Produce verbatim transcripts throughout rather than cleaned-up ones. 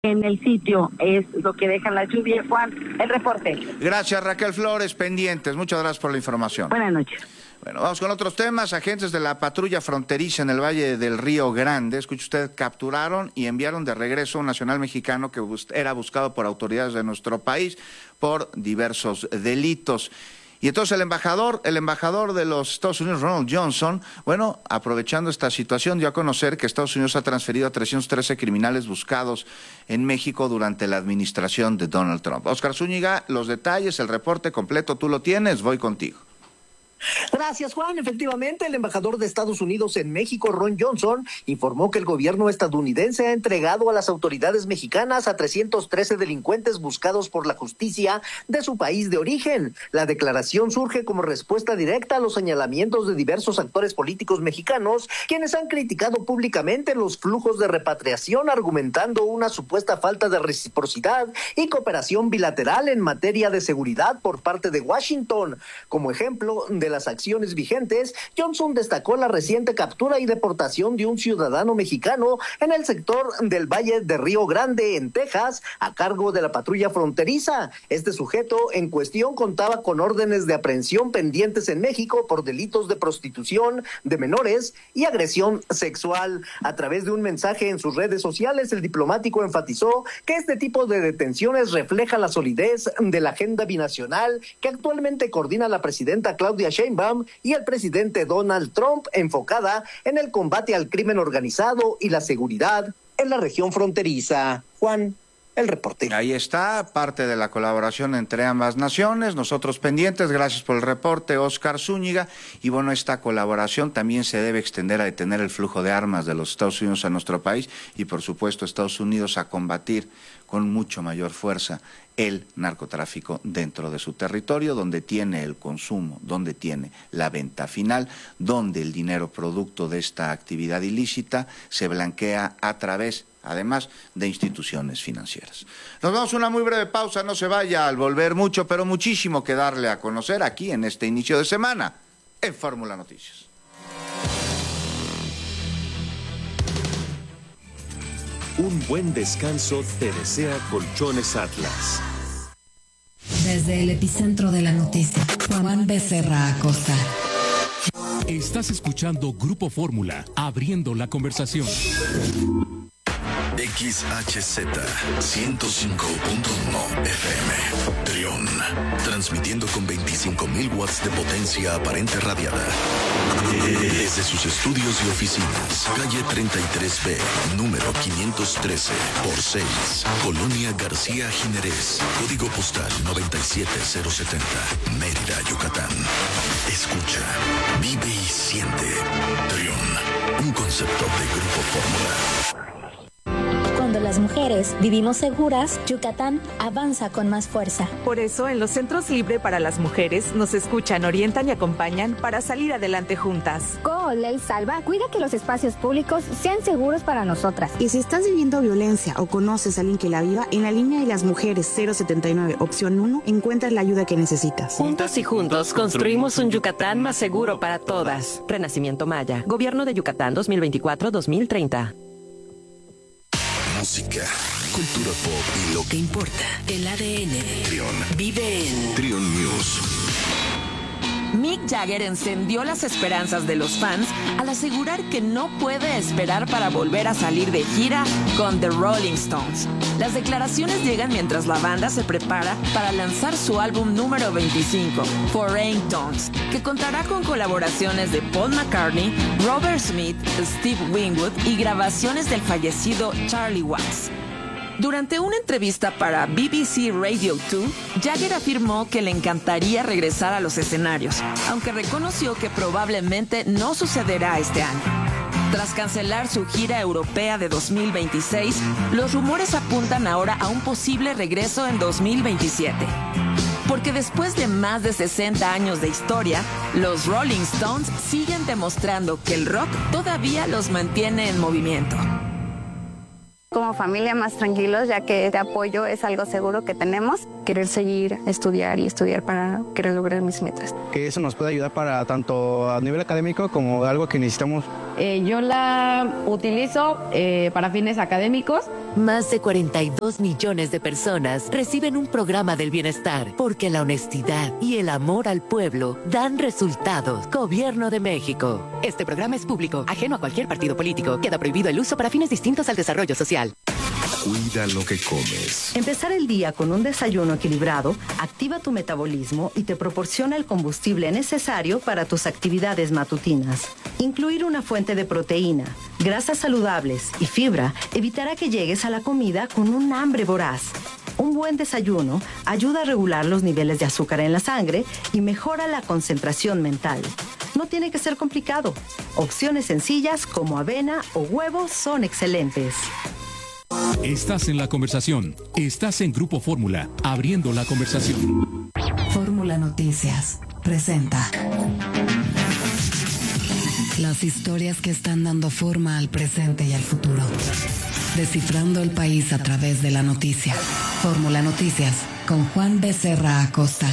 en el sitio es lo que dejan las lluvias. Juan, el reporte. Gracias, Raquel Flores, pendientes. Muchas gracias por la información. Buenas noches. Bueno, vamos con otros temas. Agentes de la patrulla fronteriza en el Valle del Río Grande, escuche usted, capturaron y enviaron de regreso a un nacional mexicano que bus- era buscado por autoridades de nuestro país por diversos delitos. Y entonces el embajador, el embajador de los Estados Unidos, Ronald Johnson, bueno, aprovechando esta situación, dio a conocer que Estados Unidos ha transferido a trescientos trece criminales buscados en México durante la administración de Donald Trump. Oscar Zúñiga, los detalles, el reporte completo, tú lo tienes, voy contigo. Gracias, Juan. Efectivamente, el embajador de Estados Unidos en México, Ron Johnson, informó que el gobierno estadounidense ha entregado a las autoridades mexicanas a trescientos trece delincuentes buscados por la justicia de su país de origen. La declaración surge como respuesta directa a los señalamientos de diversos actores políticos mexicanos, quienes han criticado públicamente los flujos de repatriación, argumentando una supuesta falta de reciprocidad y cooperación bilateral en materia de seguridad por parte de Washington. Como ejemplo de las acciones vigentes, Johnson destacó la reciente captura y deportación de un ciudadano mexicano en el sector del Valle de Río Grande, en Texas, a cargo de la patrulla fronteriza. Este sujeto en cuestión contaba con órdenes de aprehensión pendientes en México por delitos de prostitución de menores y agresión sexual. A través de un mensaje en sus redes sociales, el diplomático enfatizó que este tipo de detenciones refleja la solidez de la agenda binacional que actualmente coordina la presidenta Claudia Sheinbaum y el presidente Donald Trump, enfocada en el combate al crimen organizado y la seguridad en la región fronteriza. Juan, el reporte. Ahí está, parte de la colaboración entre ambas naciones, nosotros pendientes, gracias por el reporte, Oscar Zúñiga, y bueno, esta colaboración también se debe extender a detener el flujo de armas de los Estados Unidos a nuestro país y por supuesto Estados Unidos a combatir con mucho mayor fuerza el narcotráfico dentro de su territorio, donde tiene el consumo, donde tiene la venta final, donde el dinero producto de esta actividad ilícita se blanquea a través, además, de instituciones financieras. Nos vamos a una muy breve pausa, no se vaya, al volver mucho, pero muchísimo que darle a conocer aquí en este inicio de semana en Fórmula Noticias. Un buen descanso te desea Colchones Atlas. Desde el epicentro de la noticia, Juan Becerra Acosta. Estás escuchando Grupo Fórmula, abriendo la conversación. X H Z ciento cinco punto uno F M, Trión, transmitiendo con veinticinco mil watts de potencia aparente radiada. Desde sus estudios y oficinas, calle treinta y tres B, número quinientos trece por seis, Colonia García Jiménez, código postal noventa y siete cero setenta, Mérida, Yucatán. Escucha, vive y siente. Trión, un concepto de Grupo Fórmula. Cuando las mujeres vivimos seguras, Yucatán avanza con más fuerza. Por eso, en los Centros Libre para las Mujeres nos escuchan, orientan y acompañan para salir adelante juntas. Con Ley Salva cuida que los espacios públicos sean seguros para nosotras. Y si estás viviendo violencia o conoces a alguien que la viva, en la línea de las mujeres cero setenta y nueve, opción uno, encuentras la ayuda que necesitas. Juntas y juntos construimos un Yucatán más seguro para todas. Renacimiento Maya, Gobierno de Yucatán dos mil veinticuatro a dos mil treinta. Música, cultura pop y lo que importa. El A D N. Trión. Vive en Trión News. Mick Jagger encendió las esperanzas de los fans al asegurar que no puede esperar para volver a salir de gira con The Rolling Stones. Las declaraciones llegan mientras la banda se prepara para lanzar su álbum número veinticinco, Foreign Tones, que contará con colaboraciones de Paul McCartney, Robert Smith, Steve Winwood y grabaciones del fallecido Charlie Watts. Durante una entrevista para B B C Radio dos, Jagger afirmó que le encantaría regresar a los escenarios, aunque reconoció que probablemente no sucederá este año. Tras cancelar su gira europea de dos mil veintiséis, los rumores apuntan ahora a un posible regreso en dos mil veintisiete. Porque después de más de sesenta años de historia, los Rolling Stones siguen demostrando que el rock todavía los mantiene en movimiento. Como familia más tranquilos, ya que este apoyo es algo seguro que tenemos. Querer seguir, estudiar y estudiar para querer lograr mis metas. Que eso nos puede ayudar para tanto a nivel académico como algo que necesitamos. Eh, yo la utilizo eh, para fines académicos, Más de cuarenta y dos millones de personas reciben un programa del bienestar porque la honestidad y el amor al pueblo dan resultados. Gobierno de México. Este programa es público, ajeno a cualquier partido político. Queda prohibido el uso para fines distintos al desarrollo social. Cuida lo que comes. Empezar el día con un desayuno equilibrado activa tu metabolismo y te proporciona el combustible necesario para tus actividades matutinas. Incluir una fuente de proteína, grasas saludables y fibra evitará que llegues a la comida con un hambre voraz. Un buen desayuno ayuda a regular los niveles de azúcar en la sangre y mejora la concentración mental. No tiene que ser complicado. Opciones sencillas como avena o huevos son excelentes. Estás en la conversación. Estás en Grupo Fórmula, abriendo la conversación. Fórmula Noticias presenta las historias que están dando forma al presente y al futuro. Descifrando el país a través de la noticia. Fórmula Noticias con Juan Becerra Acosta.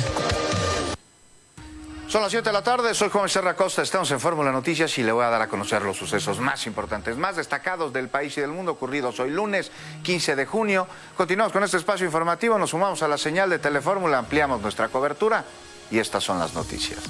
Son las siete de la tarde, soy Juan Becerra Acosta, estamos en Fórmula Noticias y le voy a dar a conocer los sucesos más importantes, más destacados del país y del mundo ocurridos hoy lunes quince de junio. Continuamos con este espacio informativo, nos sumamos a la señal de Telefórmula, ampliamos nuestra cobertura y estas son las noticias.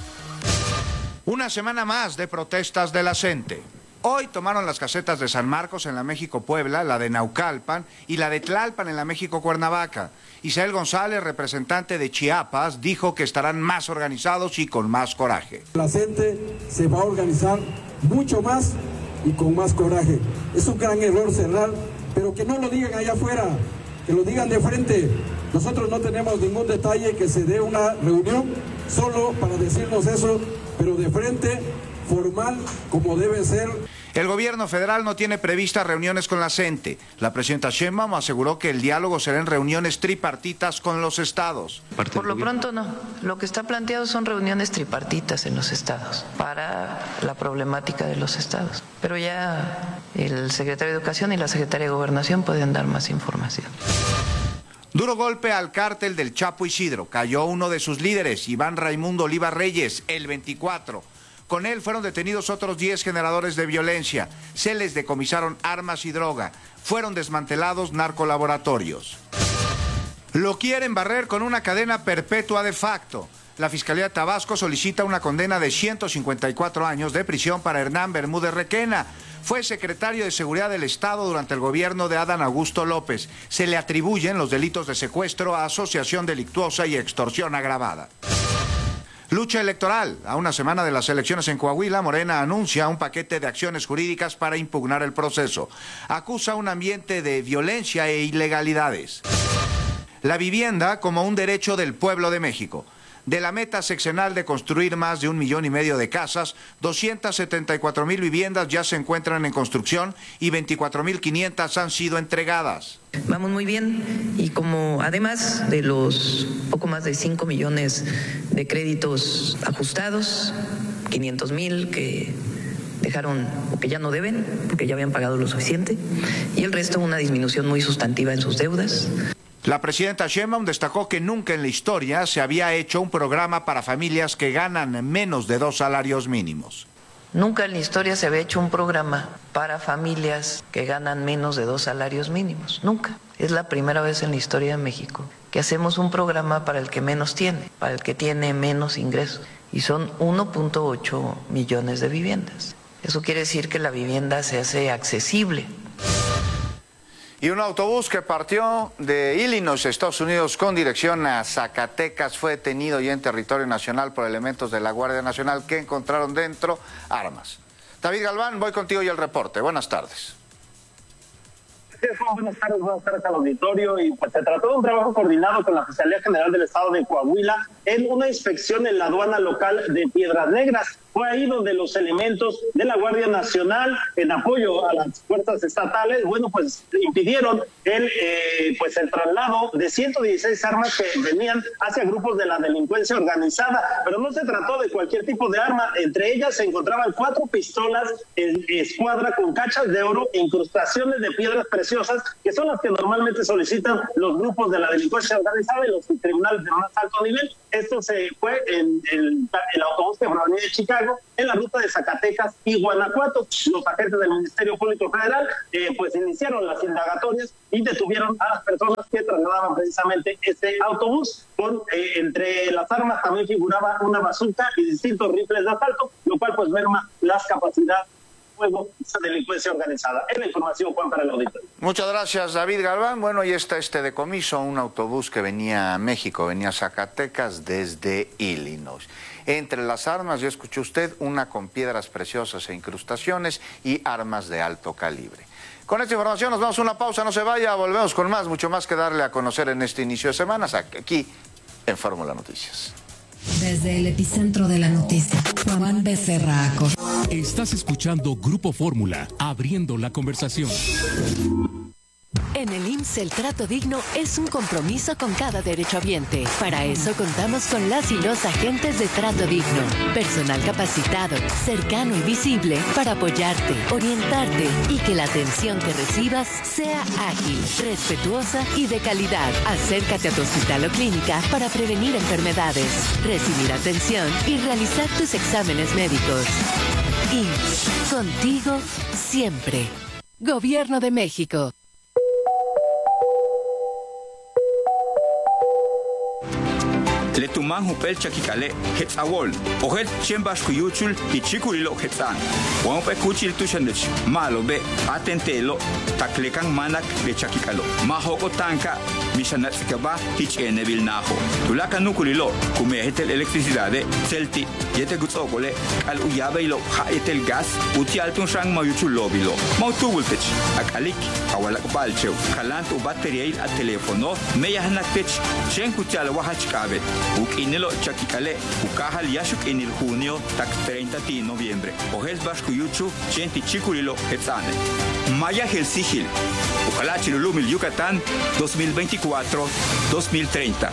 Una semana más de protestas de la gente. Hoy tomaron las casetas de San Marcos en la México-Puebla, la de Naucalpan y la de Tlalpan en la México-Cuernavaca. Isael González, representante de Chiapas, dijo que estarán más organizados y con más coraje. La gente se va a organizar mucho más y con más coraje. Es un gran error cerrar, pero que no lo digan allá afuera, que lo digan de frente. Nosotros no tenemos ningún detalle que se dé una reunión solo para decirnos eso, pero de frente, formal, como debe ser. El gobierno federal no tiene previstas reuniones con la gente. La presidenta Sheinbaum aseguró que el diálogo será en reuniones tripartitas con los estados. Por lo pronto no. Lo que está planteado son reuniones tripartitas en los estados para la problemática de los estados. Pero ya el secretario de Educación y la secretaria de Gobernación pueden dar más información. Duro golpe al cártel del Chapo Isidro. Cayó uno de sus líderes, Iván Raimundo Oliva Reyes, el veinticuatro. Con él fueron detenidos otros diez generadores de violencia. Se les decomisaron armas y droga. Fueron desmantelados narcolaboratorios. Lo quieren barrer con una cadena perpetua de facto. La Fiscalía de Tabasco solicita una condena de ciento cincuenta y cuatro años de prisión para Hernán Bermúdez Requena. Fue secretario de Seguridad del Estado durante el gobierno de Adán Augusto López. Se le atribuyen los delitos de secuestro, asociación delictuosa y extorsión agravada. Lucha electoral. A una semana de las elecciones en Coahuila, Morena anuncia un paquete de acciones jurídicas para impugnar el proceso. Acusa un ambiente de violencia e ilegalidades. La vivienda como un derecho del pueblo de México. De la meta sexenal de construir más de un millón y medio de casas, doscientas setenta y cuatro mil viviendas ya se encuentran en construcción y veinticuatro mil quinientas han sido entregadas. Vamos muy bien y como además de los poco más de cinco millones de créditos ajustados, quinientos mil que dejaron o que ya no deben porque ya habían pagado lo suficiente y el resto una disminución muy sustantiva en sus deudas. La presidenta Sheinbaum destacó que nunca en la historia se había hecho un programa para familias que ganan menos de dos salarios mínimos. Nunca en la historia se había hecho un programa para familias que ganan menos de dos salarios mínimos. Nunca. Es la primera vez en la historia de México que hacemos un programa para el que menos tiene, para el que tiene menos ingresos. Y son uno punto ocho millones de viviendas. Eso quiere decir que la vivienda se hace accesible. Y un autobús que partió de Illinois, Estados Unidos, con dirección a Zacatecas, fue detenido ya en territorio nacional por elementos de la Guardia Nacional que encontraron dentro armas. David Galván, voy contigo y el reporte. Buenas tardes. Buenas tardes, buenas tardes al auditorio. Y pues se trató de un trabajo coordinado con la Fiscalía General del Estado de Coahuila en una inspección en la aduana local de Piedras Negras. Fue ahí donde los elementos de la Guardia Nacional, en apoyo a las fuerzas estatales, bueno, pues impidieron el eh, pues el traslado de ciento dieciséis armas que venían hacia grupos de la delincuencia organizada, pero no se trató de cualquier tipo de arma. Entre ellas se encontraban cuatro pistolas en escuadra con cachas de oro e incrustaciones de piedras preciosas preciosas, que son las que normalmente solicitan los grupos de la delincuencia organizada y los tribunales de más alto nivel. Esto se fue en el, el autobús que provenía de Chicago, en la ruta de Zacatecas y Guanajuato. Los agentes del Ministerio Público Federal eh, pues iniciaron las indagatorias y detuvieron a las personas que trasladaban precisamente este autobús. Con, eh, entre las armas también figuraba una bazuca y distintos rifles de asalto, lo cual pues merma las capacidades de fuego de esa delincuencia organizada. Es la información, Juan, para el auditorio. Muchas gracias, David Galván. Bueno, ahí está este decomiso, un autobús que venía a México, venía a Zacatecas desde Illinois. Entre las armas, ya escuchó usted, una con piedras preciosas e incrustaciones y armas de alto calibre. Con esta información nos vamos a una pausa, no se vaya, volvemos con más, mucho más que darle a conocer en este inicio de semana, aquí en Fórmula Noticias. Desde el epicentro de la noticia, Juan Becerra Acosta. Estás escuchando Grupo Fórmula, abriendo la conversación. En el I M S S el trato digno es un compromiso con cada derechohabiente. Para eso contamos con las y los agentes de trato digno. Personal capacitado, cercano y visible para apoyarte, orientarte y que la atención que recibas sea ágil, respetuosa y de calidad. Acércate a tu hospital o clínica para prevenir enfermedades, recibir atención y realizar tus exámenes médicos. I M S S, contigo siempre. Gobierno de México. Letuman hupel chakikale hetzawol ohet chembas kuyuchul ichikulilo hetzan wan pe kuchil tushandech malo be atentelo taklekan manak de chakikalo mahoko tanka mishanat sikaba hichene vilnaho tulaka nukulilo kumehetel electricidade selti yete gutsokole al uyabeilo haetel gas uti altun shang mayuchul lobilo mautubultech akalik awalak balcheu kalantu bateriail a telefono meyahnakech chen kuchal wahachkabet Ukinilo chakikale, ukahal yashuk en el junio, tak treinta de noviembre. Ojes bashkuyuchu, chenti chikulilo, etzane. Maya Helsigil, Ukala Chilulumil Yucatán, dos mil veinticuatro a dos mil treinta.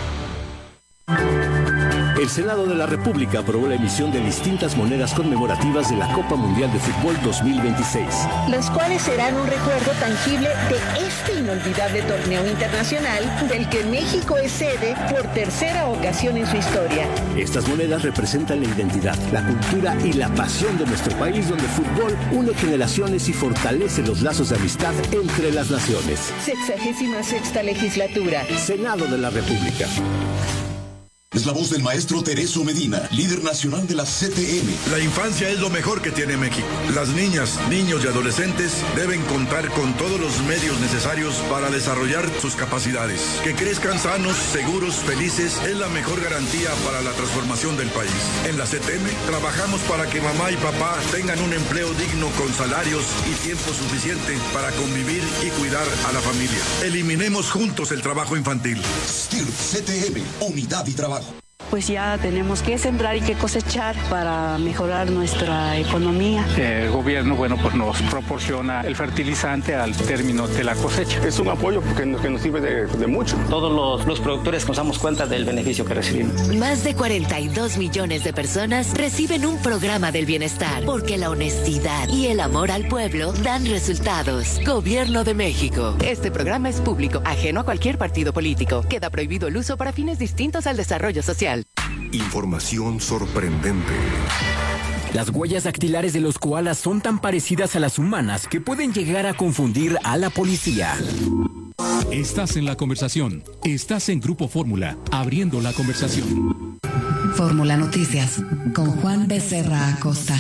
El Senado de la República aprobó la emisión de distintas monedas conmemorativas de la Copa Mundial de Fútbol dos mil veintiséis. Las cuales serán un recuerdo tangible de este inolvidable torneo internacional del que México es sede por tercera ocasión en su historia. Estas monedas representan la identidad, la cultura y la pasión de nuestro país, donde el fútbol une generaciones y fortalece los lazos de amistad entre las naciones. Sexagésima sexta legislatura. Senado de la República. Es la voz del maestro Tereso Medina, líder nacional de la C T M. La infancia es lo mejor que tiene México. Las niñas, niños y adolescentes deben contar con todos los medios necesarios para desarrollar sus capacidades. Que crezcan sanos, seguros, felices es la mejor garantía para la transformación del país. En la C T M trabajamos para que mamá y papá tengan un empleo digno con salarios y tiempo suficiente para convivir y cuidar a la familia. Eliminemos juntos el trabajo infantil. S T I R P C T M, unidad y trabajo. Pues ya tenemos que sembrar y que cosechar para mejorar nuestra economía. El gobierno, bueno, pues nos proporciona el fertilizante al término de la cosecha. Es un apoyo porque nos, que nos sirve de, de mucho. Todos los, los productores nos damos cuenta del beneficio que recibimos. Más de cuarenta y dos millones de personas reciben un programa del bienestar porque la honestidad y el amor al pueblo dan resultados. Gobierno de México. Este programa es público, ajeno a cualquier partido político. Queda prohibido el uso para fines distintos al desarrollo social. Información sorprendente. Las huellas dactilares de los koalas son tan parecidas a las humanas que pueden llegar a confundir a la policía. Estás en la conversación. Estás en Grupo Fórmula, abriendo la conversación. Fórmula Noticias, con Juan Becerra Acosta.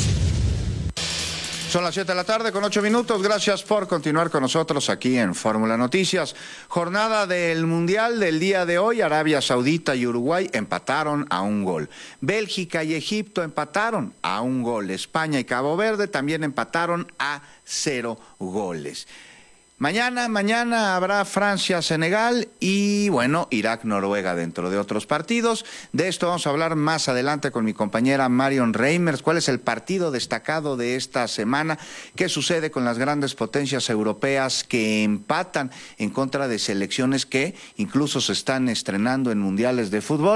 Son las siete de la tarde con ocho minutos. Gracias por continuar con nosotros aquí en Fórmula Noticias. Jornada del Mundial del día de hoy. Arabia Saudita y Uruguay empataron a un gol. Bélgica y Egipto empataron a un gol. España y Cabo Verde también empataron a cero goles. Mañana, mañana habrá Francia-Senegal y, bueno, Irak-Noruega dentro de otros partidos. De esto vamos a hablar más adelante con mi compañera Marion Reimers. ¿Cuál es el partido destacado de esta semana? ¿Qué sucede con las grandes potencias europeas que empatan en contra de selecciones que incluso se están estrenando en mundiales de fútbol?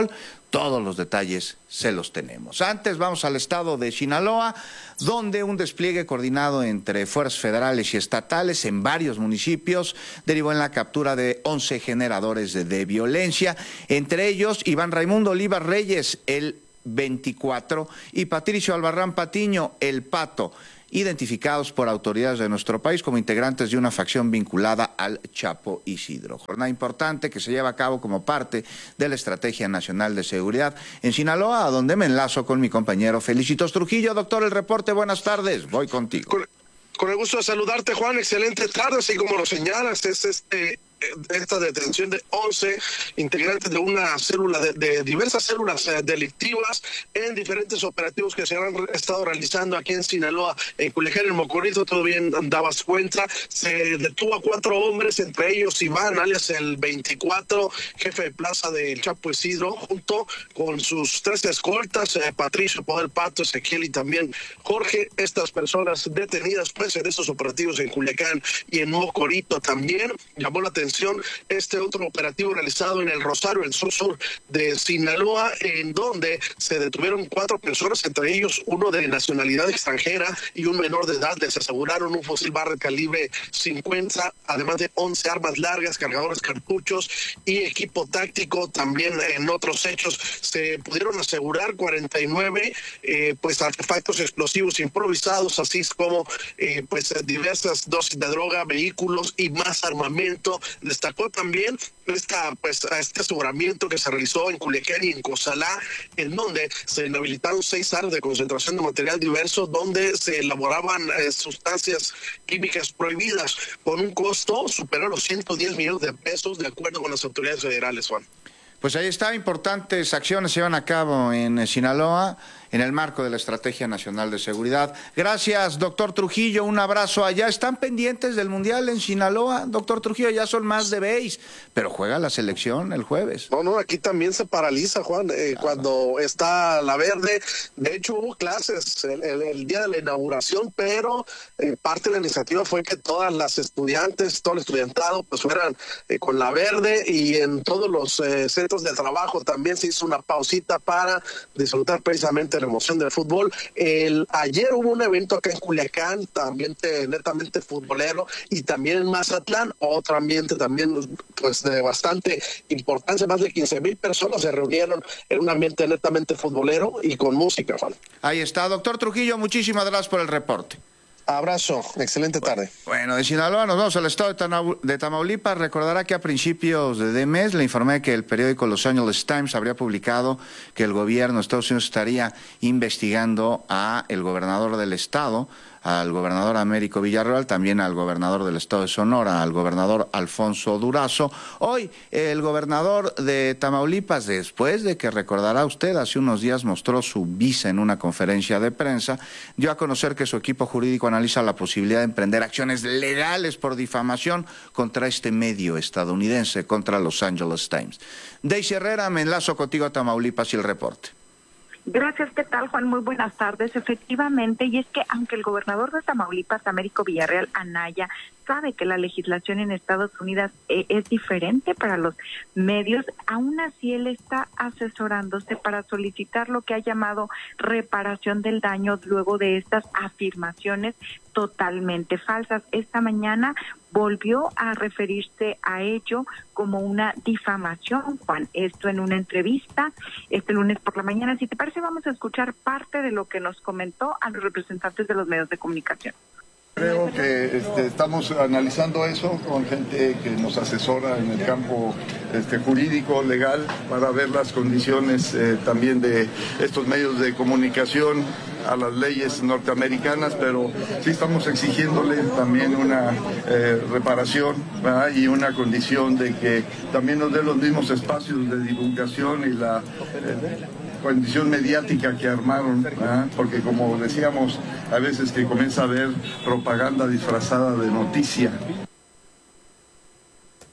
Todos los detalles se los tenemos. Antes vamos al estado de Sinaloa, donde un despliegue coordinado entre fuerzas federales y estatales en varios municipios derivó en la captura de once generadores de, de violencia, entre ellos Iván Raimundo Olivas Reyes, el veinticuatro, y Patricio Albarrán Patiño, el Pato, identificados por autoridades de nuestro país como integrantes de una facción vinculada al Chapo Isidro. Jornada importante que se lleva a cabo como parte de la Estrategia Nacional de Seguridad en Sinaloa, a donde me enlazo con mi compañero Felicitos Trujillo. Doctor, el reporte, buenas tardes, voy contigo. Con, con el gusto de saludarte, Juan, excelente tarde, así como lo señalas, es este... esta detención de once integrantes de una célula, de, de diversas células eh, delictivas en diferentes operativos que se han estado realizando aquí en Sinaloa, en Culiacán, en Mocorito, todo bien dabas cuenta. Se detuvo a cuatro hombres, entre ellos Iván, alias el veinticuatro, jefe de plaza del Chapo Isidro, junto con sus tres escoltas, eh, Patricio, Poder Pato, Ezequiel y también Jorge. Estas personas detenidas pues en estos operativos en Culiacán y en Mocorito. También llamó la atención este otro operativo realizado en el Rosario, el sur sur de Sinaloa, en donde se detuvieron cuatro personas, entre ellos uno de nacionalidad extranjera y un menor de edad. Les aseguraron un fusil Barrett calibre cincuenta, además de once armas largas, cargadores, cartuchos y equipo táctico. También en otros hechos se pudieron asegurar cuarenta y nueve eh, pues artefactos explosivos improvisados, así como eh, pues diversas dosis de droga, vehículos y más armamento. Destacó también esta, pues, este aseguramiento que se realizó en Culiacán y en Cozalá, en donde se inhabilitaron seis áreas de concentración de material diverso, donde se elaboraban eh, sustancias químicas prohibidas, con un costo superior a los ciento diez millones de pesos, de acuerdo con las autoridades federales, Juan. Pues ahí está, importantes acciones se llevan a cabo en Sinaloa en el marco de la Estrategia Nacional de Seguridad. Gracias, doctor Trujillo, un abrazo allá. ¿Están pendientes del Mundial en Sinaloa? Doctor Trujillo, ya son más de veis, pero juega la selección el jueves. No, no, aquí también se paraliza, Juan, eh, ah, cuando está la verde. De hecho, hubo clases el, el, el día de la inauguración, pero eh, parte de la iniciativa fue que todas las estudiantes, todo el estudiantado, pues fueran eh, con la verde, y en todos los eh, centros de trabajo también se hizo una pausita para disfrutar precisamente la emoción del fútbol. El, ayer hubo un evento acá en Culiacán, ambiente netamente futbolero, y también en Mazatlán, otro ambiente también pues de bastante importancia. Más de quince mil personas se reunieron en un ambiente netamente futbolero y con música, Juan. Ahí está, doctor Trujillo, muchísimas gracias por el reporte. Abrazo, excelente tarde. Bueno, de Sinaloa nos vamos al estado de Tamaulipas. Recordará que a principios de mes le informé que el periódico Los Angeles Times habría publicado que el gobierno de Estados Unidos estaría investigando a el gobernador del estado, al gobernador Américo Villarreal, también al gobernador del estado de Sonora, al gobernador Alfonso Durazo. Hoy el gobernador de Tamaulipas, después de que, recordará usted, hace unos días mostró su visa en una conferencia de prensa, dio a conocer que su equipo jurídico analiza la posibilidad de emprender acciones legales por difamación contra este medio estadounidense, contra Los Angeles Times. Daisy Herrera, me enlazo contigo a Tamaulipas y el reporte. Gracias, ¿qué tal, Juan? Muy buenas tardes. Efectivamente, y es que aunque el gobernador de Tamaulipas, Américo Villarreal Anaya, sabe que la legislación en Estados Unidos eh, es diferente para los medios, aún así él está asesorándose para solicitar lo que ha llamado reparación del daño luego de estas afirmaciones totalmente falsas. Esta mañana volvió a referirse a ello como una difamación, Juan. Esto en una entrevista este lunes por la mañana. Si te parece, vamos a escuchar parte de lo que nos comentó a los representantes de los medios de comunicación. Creo que este, estamos analizando eso con gente que nos asesora en el campo este, jurídico, legal, para ver las condiciones eh, también de estos medios de comunicación a las leyes norteamericanas, pero sí estamos exigiéndole también una eh, reparación, ¿verdad? Y una condición de que también nos dé los mismos espacios de divulgación y la eh, condición mediática que armaron, ¿verdad? Porque como decíamos, a veces que comienza a haber propaganda disfrazada de noticia.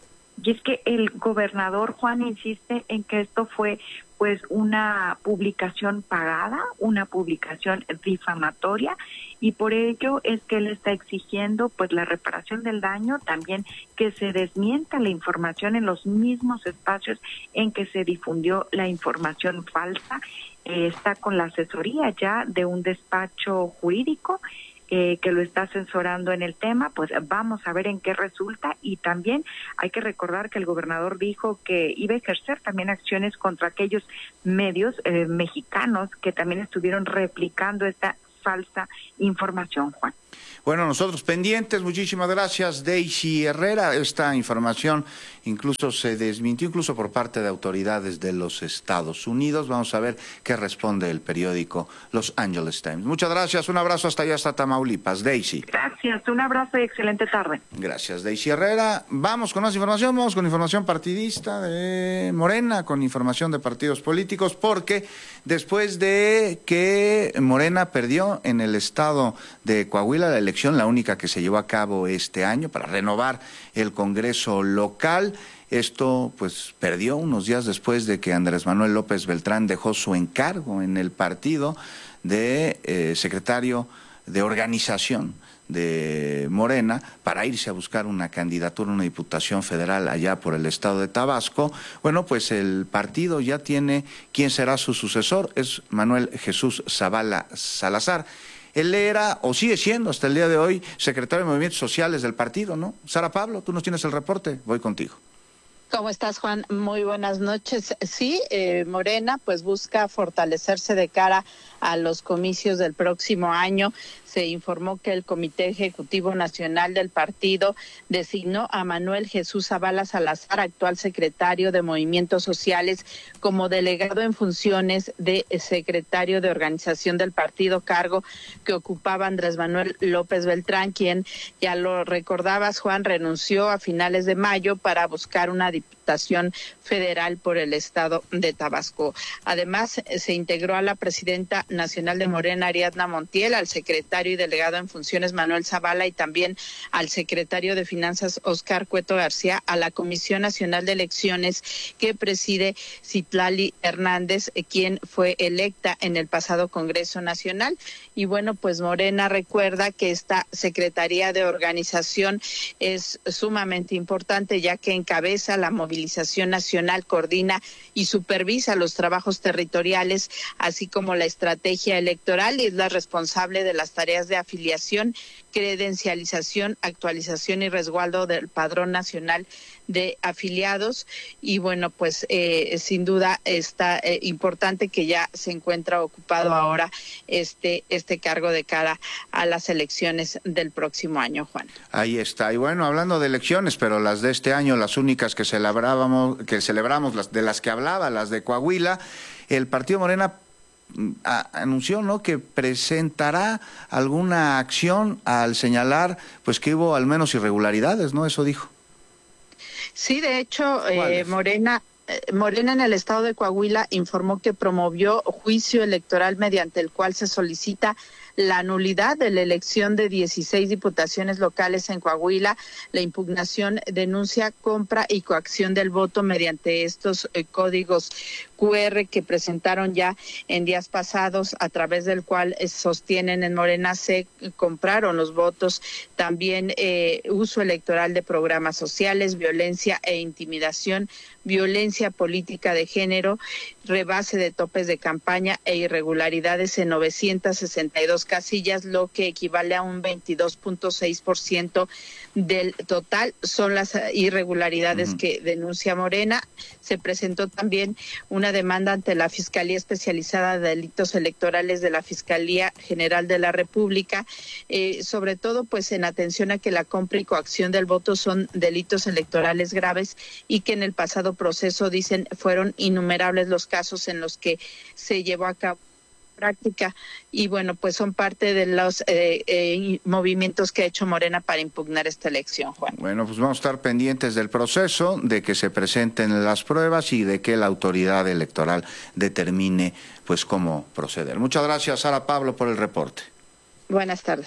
Y es que el gobernador Juan insiste en que esto fue pues una publicación pagada, una publicación difamatoria, y por ello es que él está exigiendo pues la reparación del daño, también que se desmienta la información en los mismos espacios en que se difundió la información falsa. Eh, está con la asesoría ya de un despacho jurídico Eh, que lo está asesorando en el tema, pues vamos a ver en qué resulta. Y también hay que recordar que el gobernador dijo que iba a ejercer también acciones contra aquellos medios eh, mexicanos que también estuvieron replicando esta falsa información, Juan. Bueno, nosotros pendientes, muchísimas gracias, Daisy Herrera. Esta información incluso se desmintió, incluso por parte de autoridades de los Estados Unidos. Vamos a ver qué responde el periódico Los Angeles Times. Muchas gracias, un abrazo hasta allá, hasta Tamaulipas, Daisy. Gracias, un abrazo y excelente tarde. Gracias, Daisy Herrera. Vamos con más información, vamos con información partidista de Morena, con información de partidos políticos, porque después de que Morena perdió en el estado de Coahuila la elección, la única que se llevó a cabo este año para renovar el Congreso local, esto pues perdió unos días después de que Andrés Manuel López Beltrán dejó su encargo en el partido de eh, secretario de organización de Morena para irse a buscar una candidatura, una diputación federal allá por el estado de Tabasco. Bueno, pues el partido ya tiene quién será su sucesor, es Manuel Jesús Zavala Salazar. Él era, o sigue siendo hasta el día de hoy, secretario de Movimientos Sociales del partido, ¿no? Sara Pablo, tú nos tienes el reporte, voy contigo. ¿Cómo estás, Juan? Muy buenas noches. Sí, eh, Morena pues busca fortalecerse de cara a los comicios del próximo año. Se informó que el Comité Ejecutivo Nacional del partido designó a Manuel Jesús Zavala Salazar, actual secretario de Movimientos Sociales, como delegado en funciones de secretario de organización del partido, cargo que ocupaba Andrés Manuel López Beltrán, quien, ya lo recordabas, Juan, renunció a finales de mayo para buscar una diputación federal por el estado de Tabasco. Además, se integró a la presidenta nacional de Morena, Ariadna Montiel, al secretario y delegado en funciones Manuel Zavala y también al secretario de Finanzas Óscar Cueto García a la Comisión Nacional de Elecciones que preside Citlali Hernández, quien fue electa en el pasado Congreso Nacional. Y bueno, pues Morena recuerda que esta Secretaría de Organización es sumamente importante, ya que encabeza la movilización nacional, coordina y supervisa los trabajos territoriales, así como la estrategia electoral, y es la responsable de las tareas de afiliación, credencialización, actualización y resguardo del Padrón Nacional de Afiliados. Y bueno, pues eh, sin duda está eh, importante que ya se encuentra ocupado ahora este este cargo de cara a las elecciones del próximo año, Juan. Ahí está. Y bueno, hablando de elecciones, pero las de este año, las únicas que celebrábamos, que celebramos, las de las que hablaba, las de Coahuila, el Partido Morena A, anunció, ¿no?, que presentará alguna acción al señalar pues que hubo al menos irregularidades, ¿no? Eso dijo. Sí, de hecho, eh, Morena Morena en el estado de Coahuila informó que promovió juicio electoral mediante el cual se solicita la nulidad de la elección de dieciséis diputaciones locales en Coahuila. La impugnación denuncia compra y coacción del voto mediante estos eh, códigos cu erre que presentaron ya en días pasados, a través del cual eh, sostienen en Morena se compraron los votos. También eh, uso electoral de programas sociales, violencia e intimidación, violencia política de género, rebase de topes de campaña e irregularidades en novecientas sesenta y dos casillas, lo que equivale a un veintidós punto seis por ciento del total. Son las irregularidades uh-huh. que denuncia Morena. Se presentó también una demanda ante la Fiscalía Especializada de Delitos Electorales de la Fiscalía General de la República, eh, sobre todo pues en atención a que la compra y coacción del voto son delitos electorales graves y que en el pasado proceso, dicen, fueron innumerables los casos en los que se llevó a cabo práctica, y bueno, pues son parte de los eh, eh, movimientos que ha hecho Morena para impugnar esta elección, Juan. Bueno, pues vamos a estar pendientes del proceso, de que se presenten las pruebas y de que la autoridad electoral determine pues cómo proceder. Muchas gracias, Sara Pablo, por el reporte. Buenas tardes.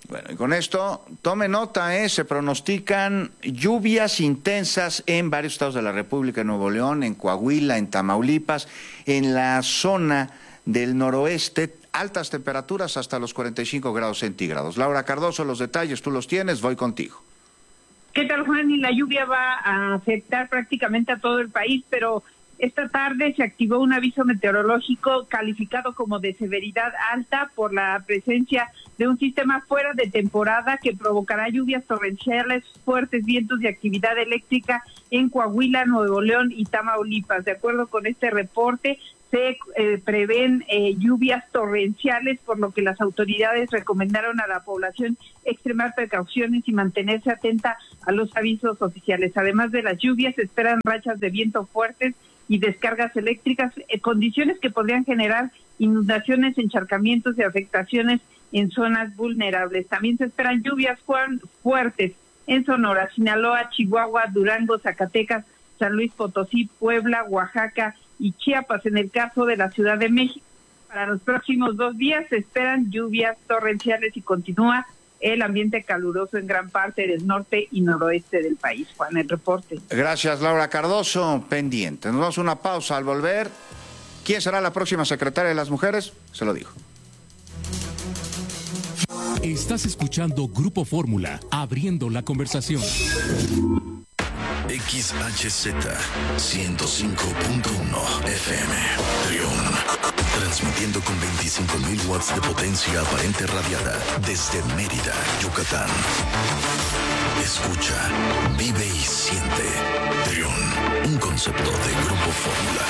Bueno, y con esto, tome nota, ¿eh? Se pronostican lluvias intensas en varios estados de la República, en Nuevo León, en Coahuila, en Tamaulipas, en la zona del noroeste, altas temperaturas hasta los cuarenta y cinco grados centígrados. Laura Cardoso, los detalles tú los tienes, voy contigo. ¿Qué tal, Juan? Y la lluvia va a afectar prácticamente a todo el país, pero esta tarde se activó un aviso meteorológico calificado como de severidad alta por la presencia de un sistema fuera de temporada que provocará lluvias torrenciales, fuertes vientos y actividad eléctrica en Coahuila, Nuevo León y Tamaulipas. De acuerdo con este reporte, se eh, prevén eh, lluvias torrenciales, por lo que las autoridades recomendaron a la población extremar precauciones y mantenerse atenta a los avisos oficiales. Además de las lluvias, se esperan rachas de viento fuertes y descargas eléctricas, eh, condiciones que podrían generar inundaciones, encharcamientos y afectaciones en zonas vulnerables. También se esperan lluvias fuertes en Sonora, Sinaloa, Chihuahua, Durango, Zacatecas, San Luis Potosí, Puebla, Oaxaca y Chiapas. En el caso de la Ciudad de México, para los próximos dos días se esperan lluvias torrenciales y continúa el ambiente caluroso en gran parte del norte y noroeste del país. Juan, el reporte. Gracias, Laura Cardoso. Pendiente. Nos damos una pausa. Al volver, ¿quién será la próxima secretaria de las mujeres? Se lo digo. Estás escuchando Grupo Fórmula, abriendo la conversación. X H Z ciento cinco punto uno F M, Trión. Transmitiendo con veinticinco mil watts de potencia aparente radiada desde Mérida, Yucatán. Escucha, vive y siente. Trión, un concepto de Grupo Fórmula.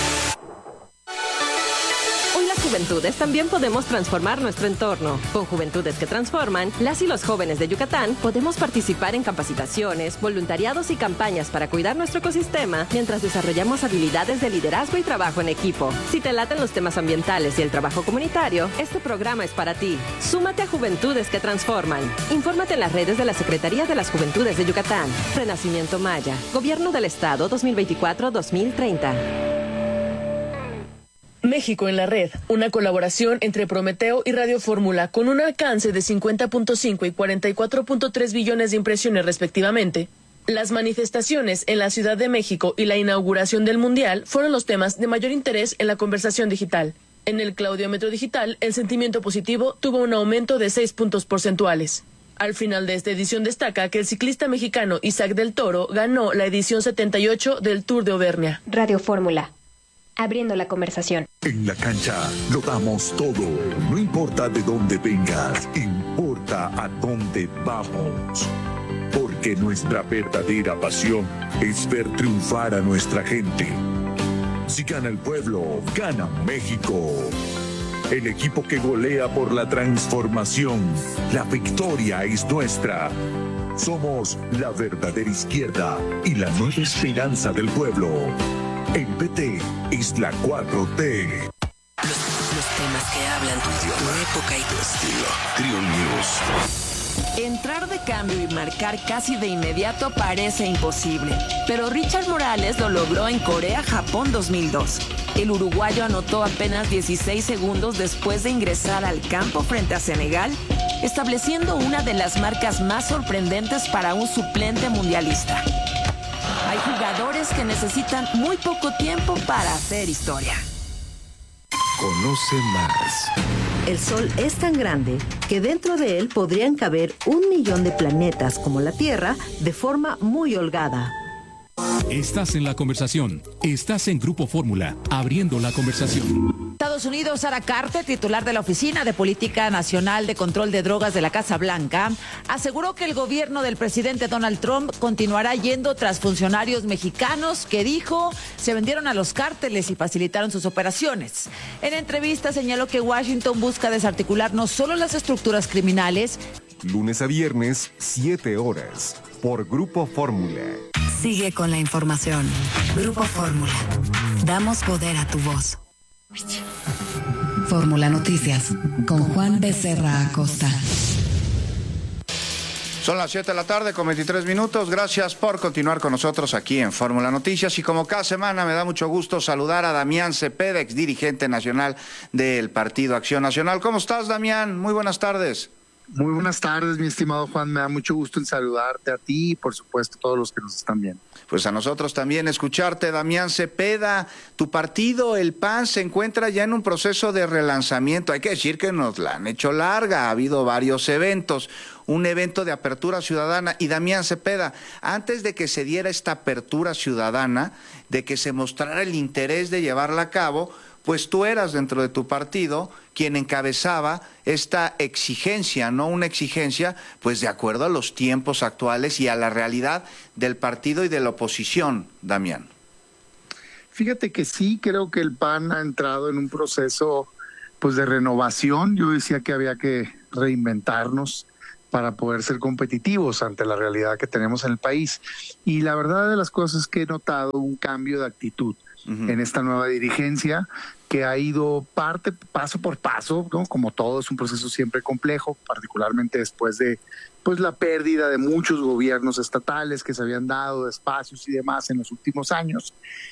Hoy las juventudes también podemos transformar nuestro entorno. Con Juventudes que Transforman, las y los jóvenes de Yucatán podemos participar en capacitaciones, voluntariados y campañas para cuidar nuestro ecosistema mientras desarrollamos habilidades de liderazgo y trabajo en equipo. Si te laten los temas ambientales y el trabajo comunitario, este programa es para ti. Súmate a Juventudes que Transforman. Infórmate en las redes de la Secretaría de las Juventudes de Yucatán. Renacimiento Maya. Gobierno del Estado dos mil veinticuatro a dos mil treinta. México en la Red, una colaboración entre Prometeo y Radio Fórmula con un alcance de cincuenta punto cinco y cuarenta y cuatro punto tres billones de impresiones respectivamente. Las manifestaciones en la Ciudad de México y la inauguración del Mundial fueron los temas de mayor interés en la conversación digital. En el Claudiómetro Digital, el sentimiento positivo tuvo un aumento de seis puntos porcentuales. Al final de esta edición destaca que el ciclista mexicano Isaac del Toro ganó la edición setenta y ocho del Tour de Auvernia. Radio Fórmula, abriendo la conversación. En la cancha lo damos todo. No importa de dónde vengas, importa a dónde vamos. Porque nuestra verdadera pasión es ver triunfar a nuestra gente. Si gana el pueblo, gana México. El equipo que golea por la transformación. La victoria es nuestra. Somos la verdadera izquierda y la nueva esperanza del pueblo. El P T es la cuatro T. Los, los temas que hablan tu idioma, tu época y tu estilo. Trión News. Entrar de cambio y marcar casi de inmediato parece imposible, pero Richard Morales lo logró en Corea-Japón dos mil dos. El uruguayo anotó apenas dieciséis segundos después de ingresar al campo frente a Senegal, estableciendo una de las marcas más sorprendentes para un suplente mundialista. Hay jugadores que necesitan muy poco tiempo para hacer historia. Conoce más. El Sol es tan grande que dentro de él podrían caber un millón de planetas como la Tierra de forma muy holgada. Estás en la conversación. Estás en Grupo Fórmula, abriendo la conversación. Estados Unidos, Sara Carter, titular de la Oficina de Política Nacional de Control de Drogas de la Casa Blanca, aseguró que el gobierno del presidente Donald Trump continuará yendo tras funcionarios mexicanos que, dijo, se vendieron a los cárteles y facilitaron sus operaciones. En entrevista señaló que Washington busca desarticular no solo las estructuras criminales. Lunes a viernes, siete horas, por Grupo Fórmula. Sigue con la información. Grupo Fórmula. Damos poder a tu voz. Fórmula Noticias, con Juan Becerra Acosta. Son las siete de la tarde con veintitrés minutos. Gracias por continuar con nosotros aquí en Fórmula Noticias. Y como cada semana me da mucho gusto saludar a Damián Cepeda, ex dirigente nacional del Partido Acción Nacional. ¿Cómo estás, Damián? Muy buenas tardes. Muy buenas tardes, mi estimado Juan. Me da mucho gusto en saludarte a ti y, por supuesto, a todos los que nos están viendo. Pues a nosotros también escucharte, Damián Cepeda. Tu partido, el P A N, se encuentra ya en un proceso de relanzamiento. Hay que decir que nos la han hecho larga. Ha habido varios eventos. Un evento de apertura ciudadana. Y Damián Cepeda, antes de que se diera esta apertura ciudadana, de que se mostrara el interés de llevarla a cabo, pues tú eras dentro de tu partido quien encabezaba esta exigencia, no una exigencia, pues de acuerdo a los tiempos actuales y a la realidad del partido y de la oposición, Damián. Fíjate que sí, creo que el P A N ha entrado en un proceso pues de renovación. Yo decía que había que reinventarnos para poder ser competitivos ante la realidad que tenemos en el país. Y la verdad de las cosas es que he notado un cambio de actitud uh-huh. en esta nueva dirigencia, que ha ido parte, paso por paso, ¿no? Como todo, es un proceso siempre complejo, particularmente después de pues la pérdida de muchos gobiernos estatales que se habían dado de espacios y demás en los últimos años.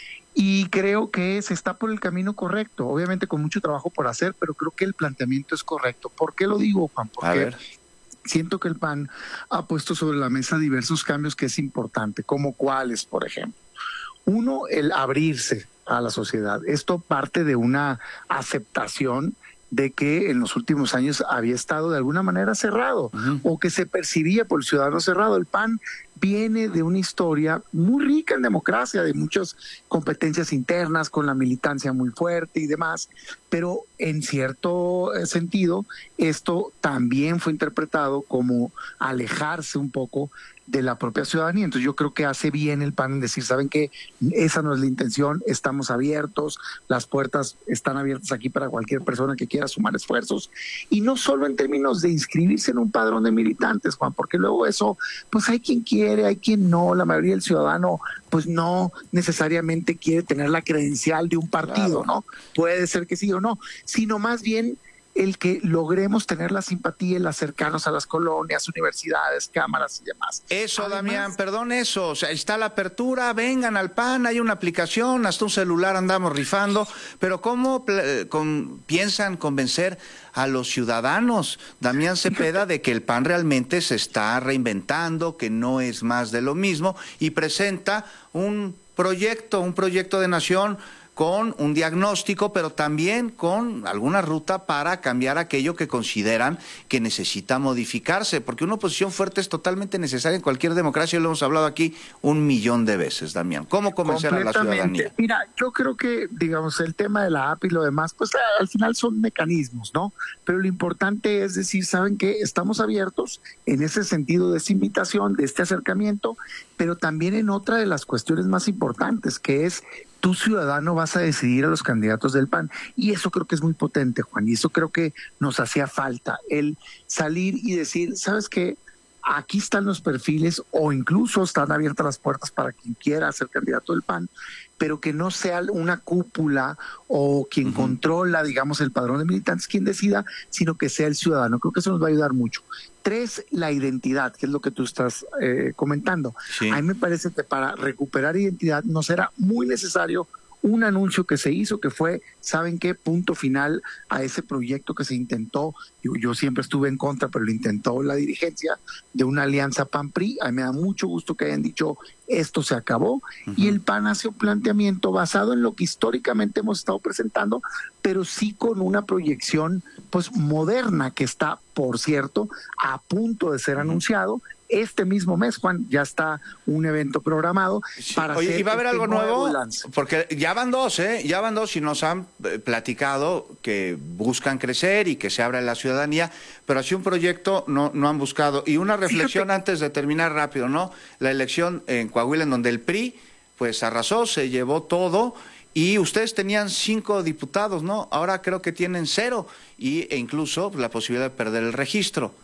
Y creo que se está por el camino correcto, obviamente con mucho trabajo por hacer, pero creo que el planteamiento es correcto. ¿Por qué lo digo, Juan? Porque siento que el P A N ha puesto sobre la mesa diversos cambios que es importante, como cuáles, por ejemplo. Uno, el abrirse a la sociedad. Esto parte de una aceptación de que en los últimos años había estado de alguna manera cerrado uh-huh. o que se percibía por el ciudadano cerrado. El P A N viene de una historia muy rica en democracia, de muchas competencias internas, con la militancia muy fuerte y demás, pero en cierto sentido esto también fue interpretado como alejarse un poco de la propia ciudadanía. Entonces yo creo que hace bien el P A N en decir, ¿saben qué? Esa no es la intención, estamos abiertos, las puertas están abiertas aquí para cualquier persona que quiera sumar esfuerzos, y no solo en términos de inscribirse en un padrón de militantes, Juan, porque luego eso, pues hay quien quiere, hay quien no, la mayoría del ciudadano pues no necesariamente quiere tener la credencial de un partido, claro. ¿no? Puede ser que sí o no, sino más bien el que logremos tener la simpatía y acercarnos a las colonias, universidades, cámaras y demás. Eso, Además, Damián, perdón, eso, o sea, está la apertura, vengan al P A N, hay una aplicación, hasta un celular andamos rifando, pero ¿cómo con, piensan convencer a los ciudadanos, Damián Cepeda, de que el P A N realmente se está reinventando, que no es más de lo mismo, y presenta un proyecto, un proyecto de nación con un diagnóstico, pero también con alguna ruta para cambiar aquello que consideran que necesita modificarse, porque una oposición fuerte es totalmente necesaria en cualquier democracia, y lo hemos hablado aquí un millón de veces, Damián. ¿Cómo convencer a la ciudadanía? Mira, yo creo que, digamos, el tema de la A P y lo demás, pues al final son mecanismos, ¿no? Pero lo importante es decir, ¿saben qué? Estamos abiertos en ese sentido de esta invitación, de este acercamiento, pero también en otra de las cuestiones más importantes, que es tú, ciudadano, vas a decidir a los candidatos del P A N. Y eso creo que es muy potente, Juan, y eso creo que nos hacía falta, el salir y decir, ¿sabes qué? Aquí están los perfiles, o incluso están abiertas las puertas para quien quiera ser candidato del P A N, pero que no sea una cúpula o quien uh-huh. controla, digamos, el padrón de militantes quien decida, sino que sea el ciudadano. Creo que eso nos va a ayudar mucho. Tres, la identidad, que es lo que tú estás eh, comentando. Sí. A mí me parece que para recuperar identidad nos era muy necesario un anuncio que se hizo, que fue, ¿saben qué? Punto final a ese proyecto que se intentó. Yo, yo siempre estuve en contra, pero lo intentó la dirigencia de una alianza P A N-P R I. A mí me da mucho gusto que hayan dicho, esto se acabó. Uh-huh. Y el P A N hace un planteamiento basado en lo que históricamente hemos estado presentando, pero sí con una proyección pues moderna, que está, por cierto, a punto de ser uh-huh. anunciado. Este mismo mes, Juan, ya está un evento programado sí. para Oye, hacer ¿y va a haber este algo nuevo? Lance. Porque ya van dos, ¿eh? Ya van dos y nos han platicado que buscan crecer y que se abra la ciudadanía, pero así un proyecto no, no han buscado. Y una reflexión Fíjate. antes de terminar rápido, ¿no? La elección en Coahuila, en donde el P R I pues arrasó, se llevó todo, y ustedes tenían cinco diputados, ¿no? Ahora creo que tienen cero, y, e incluso la posibilidad de perder el registro.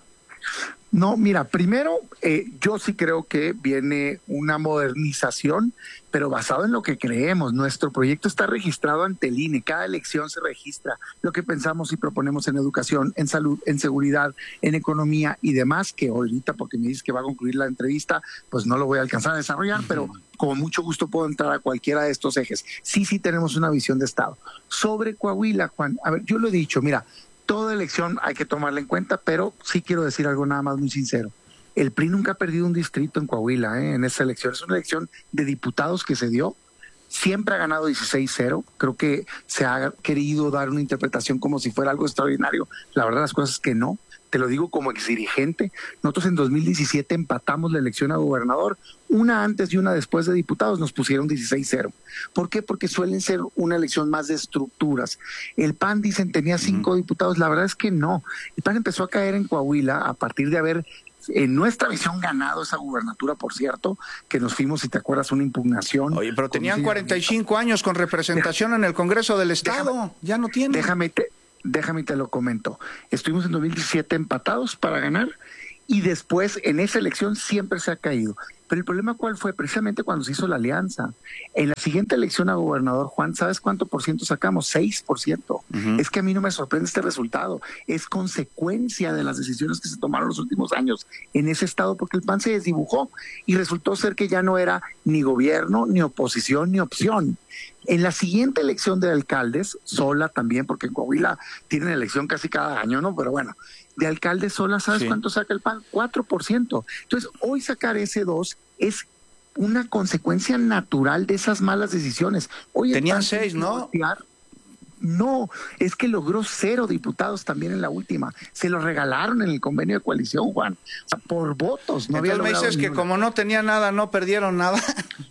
No, mira, primero, eh, yo sí creo que viene una modernización, pero basado en lo que creemos. Nuestro proyecto está registrado ante el I N E. Cada elección se registra lo que pensamos y proponemos en educación, en salud, en seguridad, en economía y demás, que ahorita, porque me dices que va a concluir la entrevista, pues no lo voy a alcanzar a desarrollar, uh-huh. pero con mucho gusto puedo entrar a cualquiera de estos ejes. Sí, sí tenemos una visión de Estado. Sobre Coahuila, Juan, a ver, yo lo he dicho, mira, toda elección hay que tomarla en cuenta, pero sí quiero decir algo nada más muy sincero. El P R I nunca ha perdido un distrito en Coahuila, ¿eh? En esa elección. Es una elección de diputados que se dio. Siempre ha ganado dieciséis cero. Creo que se ha querido dar una interpretación como si fuera algo extraordinario. La verdad, las cosas es que no. Te lo digo como exdirigente. Nosotros en dos mil diecisiete empatamos la elección a gobernador. Una antes y una después de diputados nos pusieron dieciséis cero. ¿Por qué? Porque suelen ser una elección más de estructuras. El P A N, dicen, tenía cinco uh-huh. diputados. La verdad es que no. El P A N empezó a caer en Coahuila a partir de haber, en nuestra visión, ganado esa gubernatura, por cierto, que nos fuimos, si te acuerdas, una impugnación. Oye, pero tenían cuarenta y cinco años con representación en el Congreso del Estado. Déjame, ya no tienen. Déjame te, déjame te lo comento. Estuvimos en dos mil diecisiete empatados para ganar y después en esa elección siempre se ha caído. Pero el problema, ¿cuál fue? Precisamente cuando se hizo la alianza. En la siguiente elección a gobernador, Juan, ¿sabes cuánto por ciento sacamos? seis por ciento. Uh-huh. Es que a mí no me sorprende este resultado. Es consecuencia de las decisiones que se tomaron los últimos años en ese estado, porque el P A N se desdibujó y resultó ser que ya no era ni gobierno, ni oposición, ni opción. En la siguiente elección de alcaldes, sola también, porque en Coahuila tienen elección casi cada año, ¿no? Pero bueno, de alcalde sola, ¿sabes sí. cuánto saca el P A N? cuatro por ciento. Entonces, hoy sacar ese dos es una consecuencia natural de esas malas decisiones. Hoy tenían seis, ¿no? Voltear. No, es que logró cero diputados también en la última. Se lo regalaron en el convenio de coalición, Juan. O sea, por votos. No Entonces había me dices que como no tenía nada, no perdieron nada.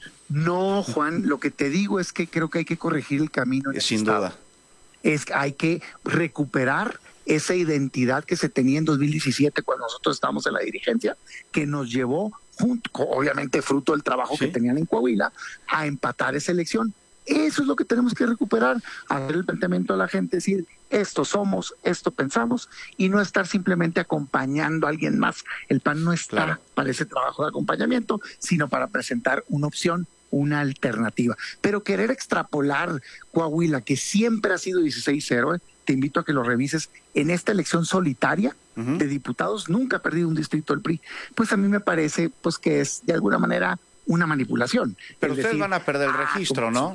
No, Juan, lo que te digo es que creo que hay que corregir el camino. En Sin estado. duda. Es que hay que recuperar esa identidad que se tenía en dos mil diecisiete cuando nosotros estábamos en la dirigencia, que nos llevó, junto, obviamente fruto del trabajo sí. que tenían en Coahuila, a empatar esa elección. Eso es lo que tenemos que recuperar, hacer el planteamiento a la gente, decir, esto somos, esto pensamos, y no estar simplemente acompañando a alguien más. El P A N no está claro. para ese trabajo de acompañamiento, sino para presentar una opción, una alternativa. Pero querer extrapolar Coahuila, que siempre ha sido dieciséis cero, ¿eh? Te invito a que lo revises, en esta elección solitaria uh-huh. de diputados, nunca ha perdido un distrito el P R I. Pues a mí me parece pues que es de alguna manera una manipulación. Pero ustedes decir, van a perder el registro, ah, ¿no?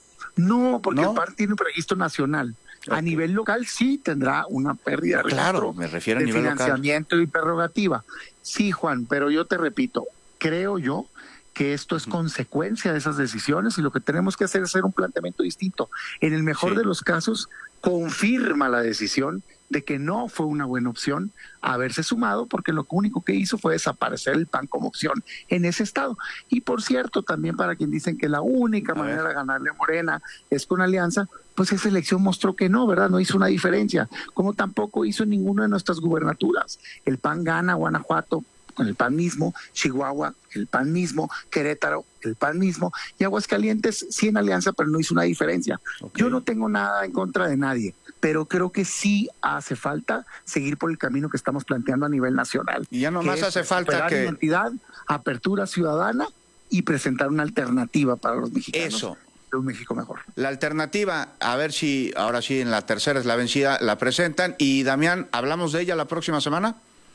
No, porque ¿No? el P A N tiene un registro nacional. Okay. A nivel local sí tendrá una pérdida de Claro, me refiero a nivel local. Financiamiento y prerrogativa. Sí, Juan, pero yo te repito, creo yo que esto es consecuencia de esas decisiones y lo que tenemos que hacer es hacer un planteamiento distinto. En el mejor sí. de los casos, confirma la decisión de que no fue una buena opción haberse sumado, porque lo único que hizo fue desaparecer el P A N como opción en ese estado. Y por cierto, también para quien dicen que la única a manera ver. de ganarle a Morena es con alianza, pues esa elección mostró que no, ¿verdad? No hizo una diferencia, como tampoco hizo ninguna de nuestras gubernaturas. El P A N gana Guanajuato con el P A N mismo, Chihuahua, el P A N mismo, Querétaro, el P A N mismo, y Aguascalientes sí en alianza, pero no hizo una diferencia. Okay. Yo no tengo nada en contra de nadie, pero creo que sí hace falta seguir por el camino que estamos planteando a nivel nacional. Y ya nomás hace falta que... identidad, apertura ciudadana y presentar una alternativa para los mexicanos. Eso. De un México mejor. La alternativa, a ver si ahora sí en la tercera es la vencida, la presentan. Y Damián, ¿hablamos de ella la próxima semana?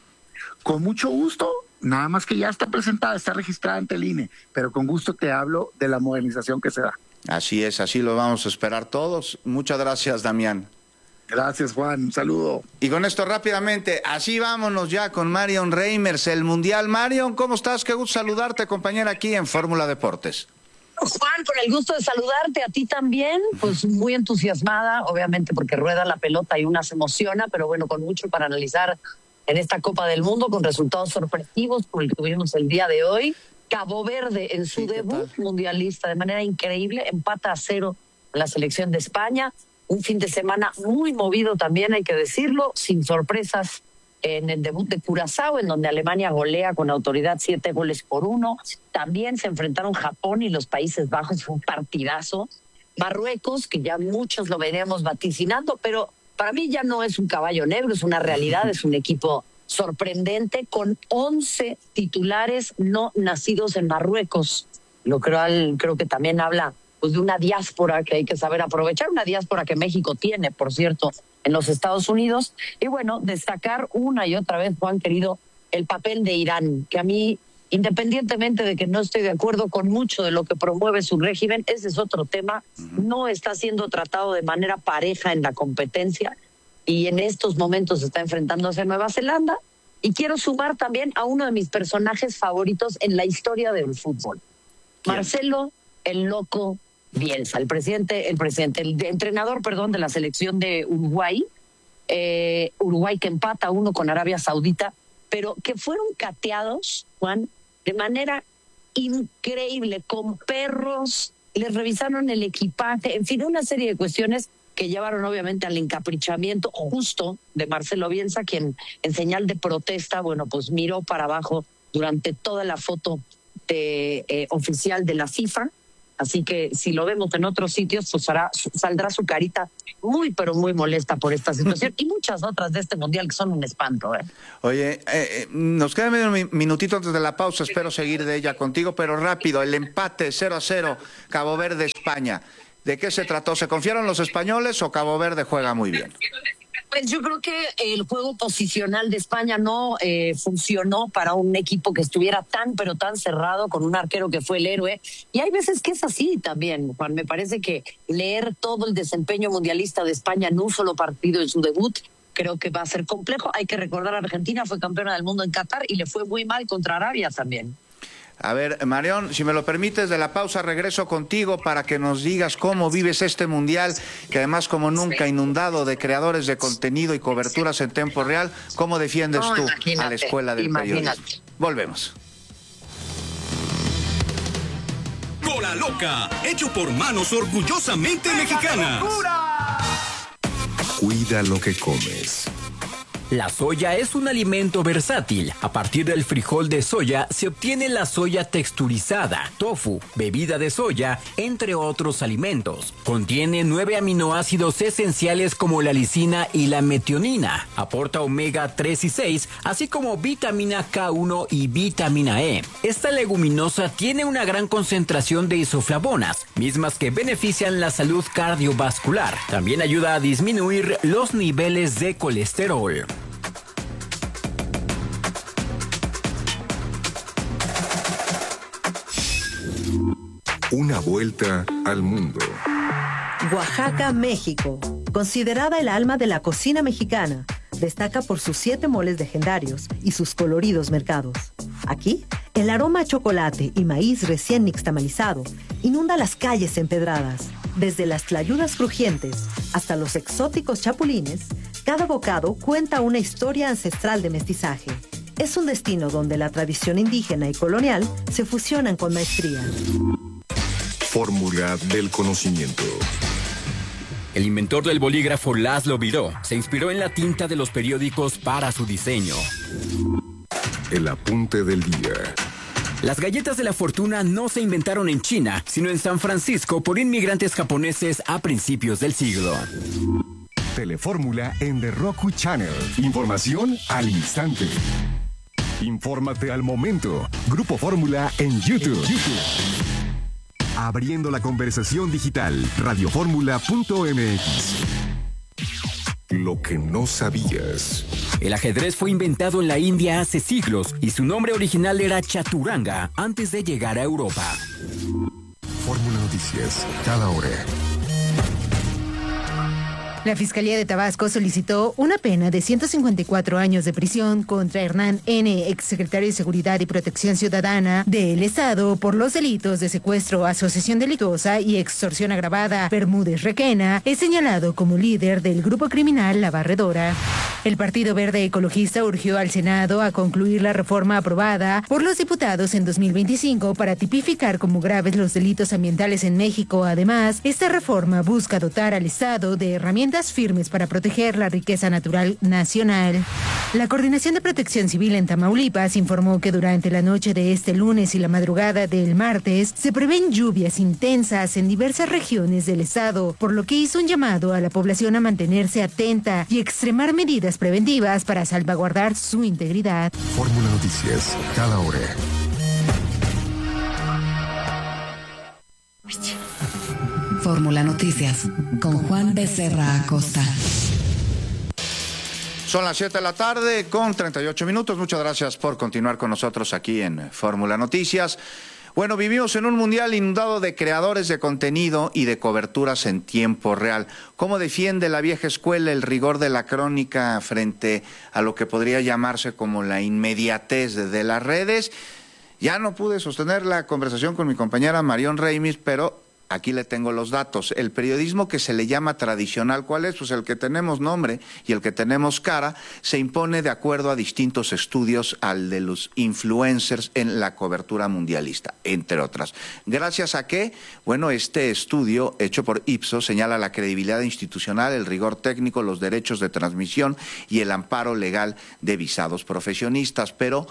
Con mucho gusto, nada más que ya está presentada, está registrada ante el I N E, pero con gusto te hablo de la modernización que se da. Así es, así lo vamos a esperar todos. Muchas gracias, Damián. Gracias, Juan, un saludo. Y con esto rápidamente, así vámonos ya con Marion Reimers, el Mundial. Marion, ¿cómo estás? Qué gusto saludarte, compañera, aquí en Fórmula Deportes. Juan, con el gusto de saludarte, a ti también, pues muy entusiasmada, obviamente porque rueda la pelota y una se emociona, pero bueno, con mucho para analizar en esta Copa del Mundo, con resultados sorpresivos como el que tuvimos el día de hoy. Cabo Verde en su sí, debut mundialista de manera increíble, empata a cero en la selección de España. Un fin de semana muy movido también, hay que decirlo, sin sorpresas en el debut de Curazao, en donde Alemania golea con autoridad siete goles por uno. También se enfrentaron Japón y los Países Bajos, fue un partidazo. Marruecos, que ya muchos lo veníamos vaticinando, pero para mí ya no es un caballo negro, es una realidad, es un equipo sorprendente con once titulares no nacidos en Marruecos, lo cual creo que también habla pues de una diáspora que hay que saber aprovechar, una diáspora que México tiene, por cierto, en los Estados Unidos. Y bueno, destacar una y otra vez, Juan querido, el papel de Irán, que a mí, independientemente de que no estoy de acuerdo con mucho de lo que promueve su régimen, ese es otro tema, no está siendo tratado de manera pareja en la competencia. y en estos momentos está enfrentándose a Nueva Zelanda. Y quiero sumar también a uno de mis personajes favoritos en la historia del fútbol. ¿Quién? Marcelo el Loco Bielsa, el presidente, el presidente, el de, entrenador, perdón, de la selección de Uruguay. Eh, Uruguay que empata uno con Arabia Saudita, pero que fueron cateados, Juan, de manera increíble, con perros, les revisaron el equipaje, en fin, una serie de cuestiones que llevaron obviamente al encaprichamiento justo de Marcelo Bielsa, quien en señal de protesta, bueno, pues miró para abajo durante toda la foto de, eh, oficial de la FIFA. Así que si lo vemos en otros sitios, pues hará, saldrá su carita muy, pero muy molesta por esta situación y muchas otras de este mundial que son un espanto. ¿eh? Oye, eh, eh, nos queda medio minutito antes de la pausa, espero seguir de ella contigo, pero rápido, el empate cero a cero, Cabo Verde-España. ¿De qué se trató? ¿Se confiaron los españoles o Cabo Verde juega muy bien? Pues yo creo que el juego posicional de España no eh, funcionó para un equipo que estuviera tan, pero tan cerrado, con un arquero que fue el héroe. Y hay veces que es así también, Juan. Me parece que leer todo el desempeño mundialista de España en un solo partido en su debut, creo que va a ser complejo. Hay que recordar, Argentina fue campeona del mundo en Qatar y le fue muy mal contra Arabia también. A ver, Marión, si me lo permites, de la pausa regreso contigo para que nos digas cómo vives este mundial, que además como nunca inundado de creadores de contenido y coberturas en tiempo real, ¿cómo defiendes no, tú a la escuela del imagínate. periodismo? Volvemos. Cola Loca, hecho por manos orgullosamente mexicanas. Cuida lo que comes. La soya es un alimento versátil. A partir del frijol de soya se obtiene la soya texturizada, tofu, bebida de soya, entre otros alimentos. Contiene nueve aminoácidos esenciales como la lisina y la metionina. Aporta omega tres y seis, así como vitamina K uno y vitamina E. Esta leguminosa tiene una gran concentración de isoflavonas, mismas que benefician la salud cardiovascular. También ayuda a disminuir los niveles de colesterol. Una vuelta al mundo. Oaxaca, México. Considerada el alma de la cocina mexicana, destaca por sus siete moles legendarios y sus coloridos mercados. Aquí, el aroma a chocolate y maíz recién nixtamalizado inunda las calles empedradas. Desde las tlayudas crujientes hasta los exóticos chapulines, cada bocado cuenta una historia ancestral de mestizaje. Es un destino donde la tradición indígena y colonial se fusionan con maestría. Fórmula del conocimiento. El inventor del bolígrafo Laszlo Biró se inspiró en la tinta de los periódicos para su diseño. El apunte del día. Las galletas de la fortuna no se inventaron en China, sino en San Francisco por inmigrantes japoneses a principios del siglo. Telefórmula en The Roku Channel. Información al instante. Infórmate al momento. Grupo Fórmula en YouTube. En YouTube. Abriendo la conversación digital. radioformula punto m x. Lo que no sabías. El ajedrez fue inventado en la India hace siglos y su nombre original era Chaturanga antes de llegar a Europa. Fórmula Noticias, cada hora. La Fiscalía de Tabasco solicitó una pena de ciento cincuenta y cuatro años de prisión contra Hernán N., exsecretario de Seguridad y Protección Ciudadana del Estado, por los delitos de secuestro, asociación delictuosa y extorsión agravada. Bermúdez Requena es señalado como líder del grupo criminal La Barredora. El Partido Verde Ecologista urgió al Senado a concluir la reforma aprobada por los diputados en dos mil veinticinco para tipificar como graves los delitos ambientales en México. Además, esta reforma busca dotar al Estado de herramientas firmes para proteger la riqueza natural nacional. La Coordinación de Protección Civil en Tamaulipas informó que durante la noche de este lunes y la madrugada del martes se prevén lluvias intensas en diversas regiones del estado, por lo que hizo un llamado a la población a mantenerse atenta y extremar medidas preventivas para salvaguardar su integridad. Fórmula Noticias, cada hora. Fórmula Noticias, con Juan Becerra Acosta. Son las siete de la tarde con treinta y ocho minutos. Muchas gracias por continuar con nosotros aquí en Fórmula Noticias. Bueno, vivimos en un mundial inundado de creadores de contenido y de coberturas en tiempo real. ¿Cómo defiende la vieja escuela el rigor de la crónica frente a lo que podría llamarse como la inmediatez de, de las redes? Ya no pude sostener la conversación con mi compañera Marión Reimis, pero aquí le tengo los datos. El periodismo que se le llama tradicional, ¿cuál es? Pues el que tenemos nombre y el que tenemos cara, se impone de acuerdo a distintos estudios al de los influencers en la cobertura mundialista, entre otras. ¿Gracias a qué? Bueno, este estudio hecho por Ipsos señala la credibilidad institucional, el rigor técnico, los derechos de transmisión y el amparo legal de visados profesionistas. Pero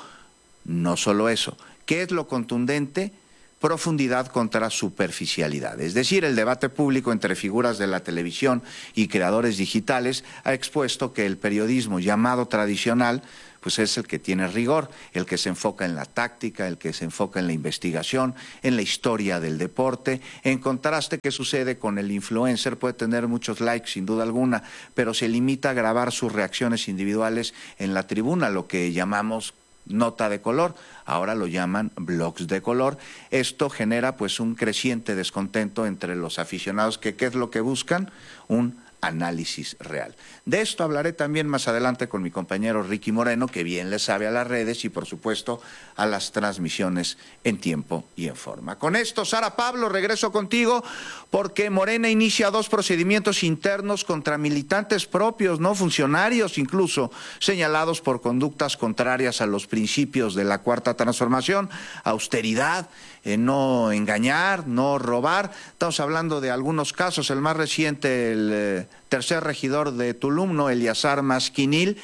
no solo eso. ¿Qué es lo contundente? Profundidad contra superficialidad. Es decir, el debate público entre figuras de la televisión y creadores digitales ha expuesto que el periodismo llamado tradicional pues es el que tiene rigor, el que se enfoca en la táctica, el que se enfoca en la investigación, en la historia del deporte. En contraste, ¿qué sucede con el influencer? Puede tener muchos likes, sin duda alguna, pero se limita a grabar sus reacciones individuales en la tribuna, lo que llamamos nota de color, ahora lo llaman blogs de color. Esto genera pues un creciente descontento entre los aficionados que ¿qué es lo que buscan? Un análisis real. De esto hablaré también más adelante con mi compañero Ricky Moreno, que bien le sabe a las redes y por supuesto a las transmisiones en tiempo y en forma. Con esto, Sara Pablo, regreso contigo porque Morena inicia dos procedimientos internos contra militantes propios, no funcionarios incluso, señalados por conductas contrarias a los principios de la Cuarta Transformación, austeridad, eh, no engañar, no robar. Estamos hablando de algunos casos, el más reciente, el eh, tercer regidor de Tulum, ¿no? Eleazar Masquinil,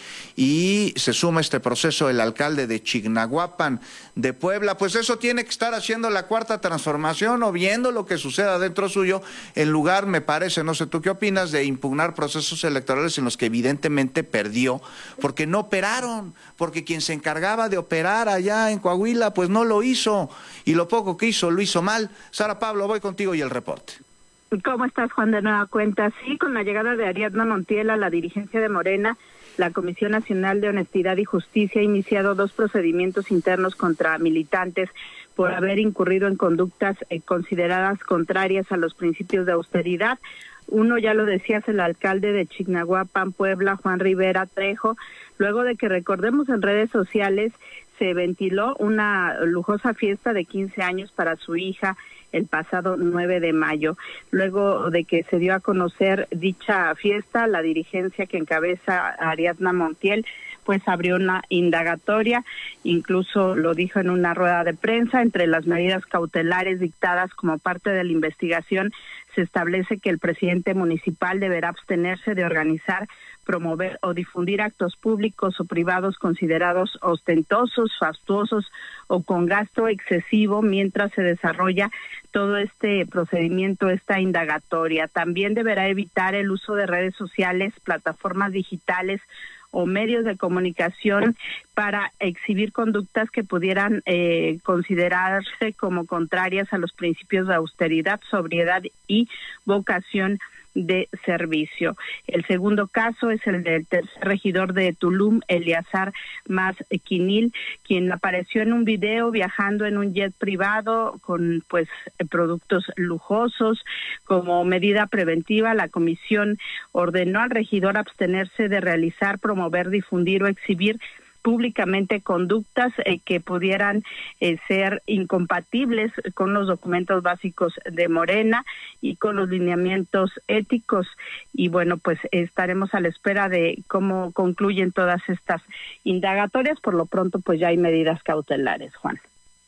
y se suma este proceso el alcalde de Chignahuapan de Puebla. Pues eso tiene que estar haciendo la Cuarta Transformación o viendo lo que suceda dentro suyo, en lugar, me parece, no sé tú qué opinas, de impugnar procesos electorales en los que evidentemente perdió, porque no operaron, porque quien se encargaba de operar allá en Coahuila, pues no lo hizo, y lo poco que hizo, lo hizo mal. Sara Pablo, voy contigo y el reporte. ¿Cómo estás, Juan, de nueva cuenta? Sí, con la llegada de Ariadna Montiel a la dirigencia de Morena, la Comisión Nacional de Honestidad y Justicia ha iniciado dos procedimientos internos contra militantes por haber incurrido en conductas eh, consideradas contrarias a los principios de austeridad. Uno, ya lo decías, el alcalde de Chignahuapan, Puebla, Juan Rivera Trejo, luego de que, recordemos, en redes sociales se ventiló una lujosa fiesta de quince años para su hija el pasado nueve de mayo. Luego de que se dio a conocer dicha fiesta, la dirigencia que encabeza Ariadna Montiel pues abrió una indagatoria, incluso lo dijo en una rueda de prensa. Entre las medidas cautelares dictadas como parte de la investigación se establece que el presidente municipal deberá abstenerse de organizar, promover o difundir actos públicos o privados considerados ostentosos, fastuosos o con gasto excesivo mientras se desarrolla todo este procedimiento, esta indagatoria. También deberá evitar el uso de redes sociales, plataformas digitales o medios de comunicación para exhibir conductas que pudieran eh, considerarse como contrarias a los principios de austeridad, sobriedad y vocación de servicio. El segundo caso es el del tercer regidor de Tulum, Eleazar Masquinil, quien apareció en un video viajando en un jet privado con pues productos lujosos. Como medida preventiva, la comisión ordenó al regidor abstenerse de realizar, promover, difundir o exhibir públicamente conductas eh, que pudieran eh, ser incompatibles con los documentos básicos de Morena y con los lineamientos éticos. Y bueno, pues estaremos a la espera de cómo concluyen todas estas indagatorias. Por lo pronto, pues ya hay medidas cautelares, Juan.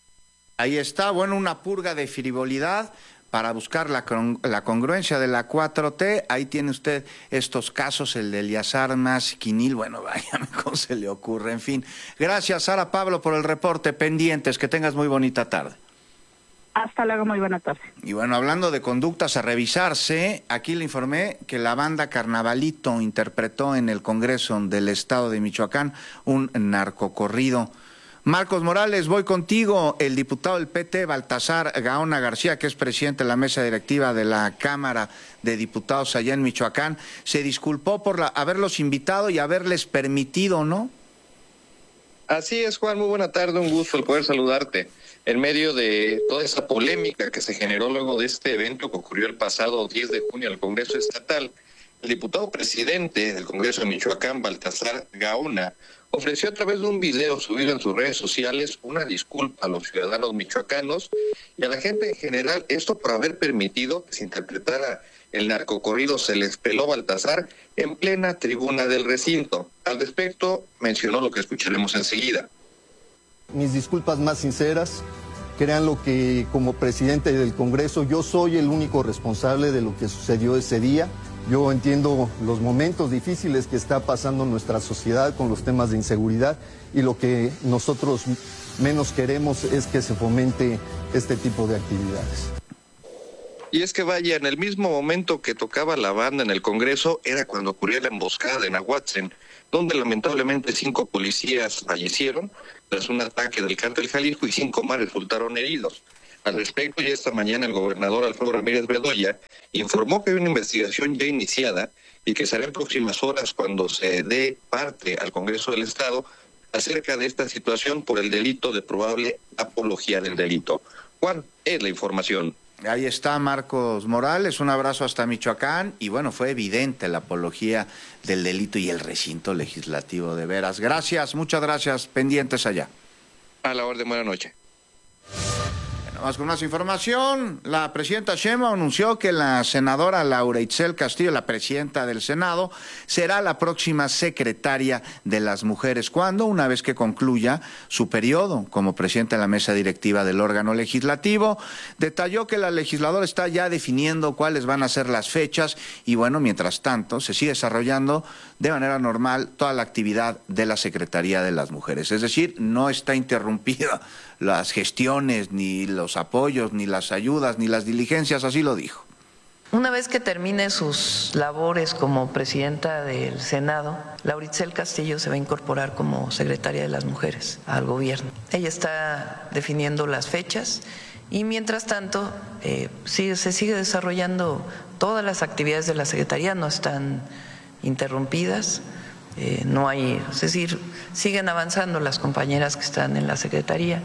Ahí está, bueno, una purga de frivolidad para buscar la, la congruencia de la cuatro T. Ahí tiene usted estos casos, el de Eleazar Masquinil, bueno, vaya, cómo se le ocurre, en fin. Gracias, Sara Pablo, por el reporte. Pendientes, que tengas muy bonita tarde. Hasta luego, muy buena tarde. Y bueno, hablando de conductas a revisarse, aquí le informé que la banda Carnavalito interpretó en el Congreso del Estado de Michoacán un narcocorrido. Marcos Morales, voy contigo. El diputado del P T, Baltasar Gaona García, que es presidente de la mesa directiva de la Cámara de Diputados allá en Michoacán, se disculpó por la, haberlos invitado y haberles permitido, ¿no?, Así es, Juan, muy buena tarde, un gusto el poder saludarte. En medio de toda esa polémica que se generó luego de este evento que ocurrió el pasado diez de junio en el Congreso Estatal, el diputado presidente del Congreso de Michoacán, Baltasar Gaona, ofreció a través de un video subido en sus redes sociales una disculpa a los ciudadanos michoacanos y a la gente en general, esto por haber permitido que se interpretara el narcocorrido Se les peló Baltasar en plena tribuna del recinto. Al respecto, mencionó lo que escucharemos enseguida. Mis disculpas más sinceras, créanlo que como presidente del Congreso yo soy el único responsable de lo que sucedió ese día. Yo entiendo los momentos difíciles que está pasando nuestra sociedad con los temas de inseguridad y lo que nosotros menos queremos es que se fomente este tipo de actividades. Y es que vaya, en el mismo momento que tocaba la banda en el Congreso era cuando ocurrió la emboscada en Ahuatzen, donde lamentablemente cinco policías fallecieron tras un ataque del Cártel Jalisco y cinco más resultaron heridos. Al respecto, ya esta mañana el gobernador Alfredo Ramírez Bedoya informó que hay una investigación ya iniciada y que será en próximas horas cuando se dé parte al Congreso del Estado acerca de esta situación por el delito de probable apología del delito. Juan, es la información. Ahí está Marcos Morales, un abrazo hasta Michoacán y bueno, fue evidente la apología del delito y el recinto legislativo de veras. Gracias, muchas gracias, pendientes allá. A la orden, buena noche. Vamos con más información. La presidenta Sheinbaum anunció que la senadora Laura Itzel Castillo, la presidenta del Senado, será la próxima secretaria de las mujeres. ¿Cuándo? Una vez que concluya su periodo como presidenta de la mesa directiva del órgano legislativo. Detalló que la legisladora está ya definiendo cuáles van a ser las fechas y bueno, mientras tanto, se sigue desarrollando de manera normal toda la actividad de la Secretaría de las Mujeres. Es decir, no está interrumpida las gestiones, ni los apoyos, ni las ayudas, ni las diligencias, así lo dijo. Una vez que termine sus labores como presidenta del Senado, Laura Itzel Castillo se va a incorporar como secretaria de las Mujeres al gobierno. Ella está definiendo las fechas y mientras tanto eh, sigue, se sigue desarrollando todas las actividades de la Secretaría, no están interrumpidas. Eh, no hay, es decir, siguen avanzando las compañeras que están en la Secretaría,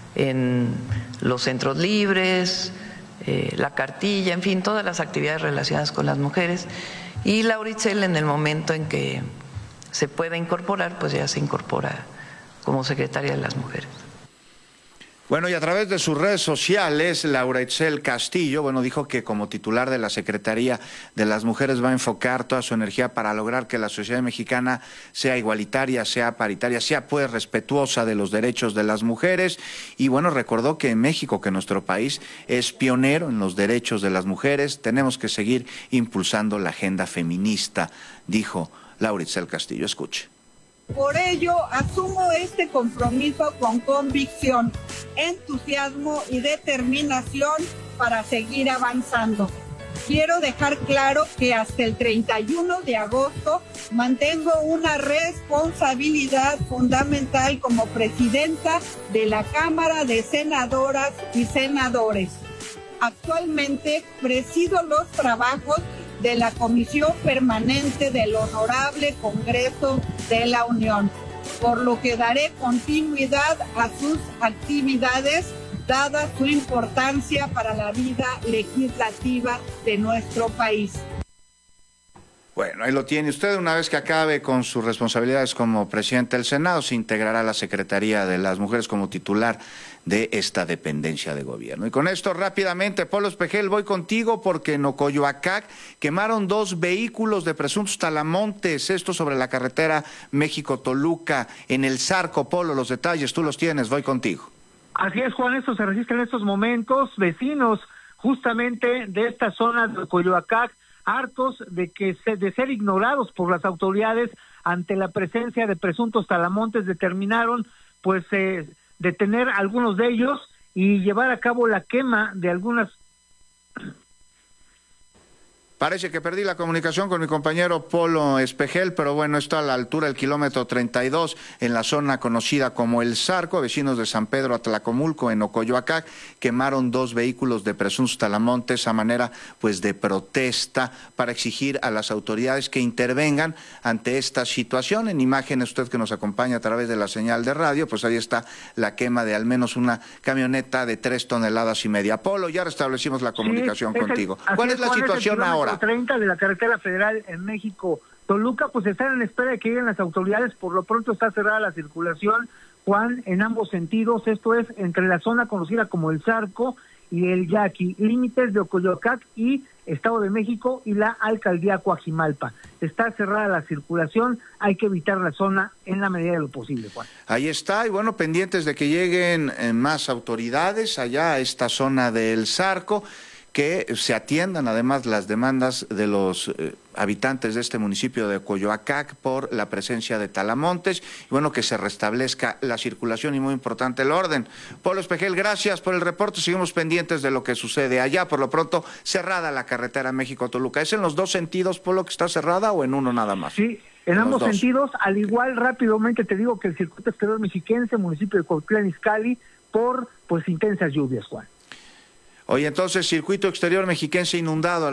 en los centros libres, eh, la cartilla, en fin, todas las actividades relacionadas con las mujeres. Y Laura Itzel, en el momento en que se pueda incorporar, pues ya se incorpora como secretaria de las mujeres. Bueno, y a través de sus redes sociales, Laura Itzel Castillo, bueno, dijo que como titular de la Secretaría de las Mujeres va a enfocar toda su energía para lograr que la sociedad mexicana sea igualitaria, sea paritaria, sea pues respetuosa de los derechos de las mujeres. Y bueno, recordó que en México, que nuestro país es pionero en los derechos de las mujeres, tenemos que seguir impulsando la agenda feminista, dijo Laura Itzel Castillo. Escuche. Por ello, asumo este compromiso con convicción, entusiasmo y determinación para seguir avanzando. Quiero dejar claro que hasta el treinta y uno de agosto mantengo una responsabilidad fundamental como presidenta de la Cámara de Senadoras y Senadores. Actualmente presido los trabajos de la Comisión Permanente del Honorable Congreso de la Unión, por lo que daré continuidad a sus actividades, dada su importancia para la vida legislativa de nuestro país. Bueno, ahí lo tiene usted. Una vez que acabe con sus responsabilidades como presidente del Senado, se integrará a la Secretaría de las Mujeres como titular de esta dependencia de gobierno. Y con esto rápidamente, Polo Espejel, voy contigo porque en Ocoyoacac quemaron dos vehículos de presuntos talamontes, esto sobre la carretera México-Toluca, en el Zarco. Polo, los detalles tú los tienes, voy contigo. Así es, Juan, esto se registra en estos momentos. Vecinos justamente de esta zona de Ocoyoacac, hartos de que se, de ser ignorados por las autoridades ante la presencia de presuntos talamontes, determinaron pues eh, detener a algunos de ellos y llevar a cabo la quema de algunas Parece que perdí la comunicación con mi compañero Polo Espejel, pero bueno, esto a la altura del kilómetro treinta y dos, en la zona conocida como El Zarco. Vecinos de San Pedro Atlacomulco, en Ocoyoacac, quemaron dos vehículos de presuntos talamontes a manera pues de protesta para exigir a las autoridades que intervengan ante esta situación. En imágenes, usted que nos acompaña a través de la señal de radio, pues ahí está la quema de al menos una camioneta de tres toneladas y media. Polo, ya restablecimos la comunicación sí, contigo. El, ¿Cuál es la situación ahora? treinta de la carretera federal en México, Toluca, pues están en espera de que lleguen las autoridades. Por lo pronto está cerrada la circulación, Juan, en ambos sentidos. Esto es entre la zona conocida como El Zarco y el Yaqui, límites de Ocoyoacac y Estado de México y la alcaldía Coajimalpa. Está cerrada la circulación, hay que evitar la zona en la medida de lo posible, Juan. Ahí está, y bueno, pendientes de que lleguen eh, más autoridades allá a esta zona del Zarco, que se atiendan además las demandas de los eh, habitantes de este municipio de Coyoacac por la presencia de talamontes, y bueno, que se restablezca la circulación y muy importante el orden. Polo Espejel, gracias por el reporte, seguimos pendientes de lo que sucede allá. Por lo pronto, cerrada la carretera México-Toluca. ¿Es en los dos sentidos, Polo, que está cerrada, o en uno nada más? Sí, en, en ambos sentidos. Al igual, rápidamente te digo que el circuito exterior mexiquense, municipio de Cuautitlán Izcalli, por pues intensas lluvias, Juan. Oye, entonces, circuito exterior mexiquense inundado.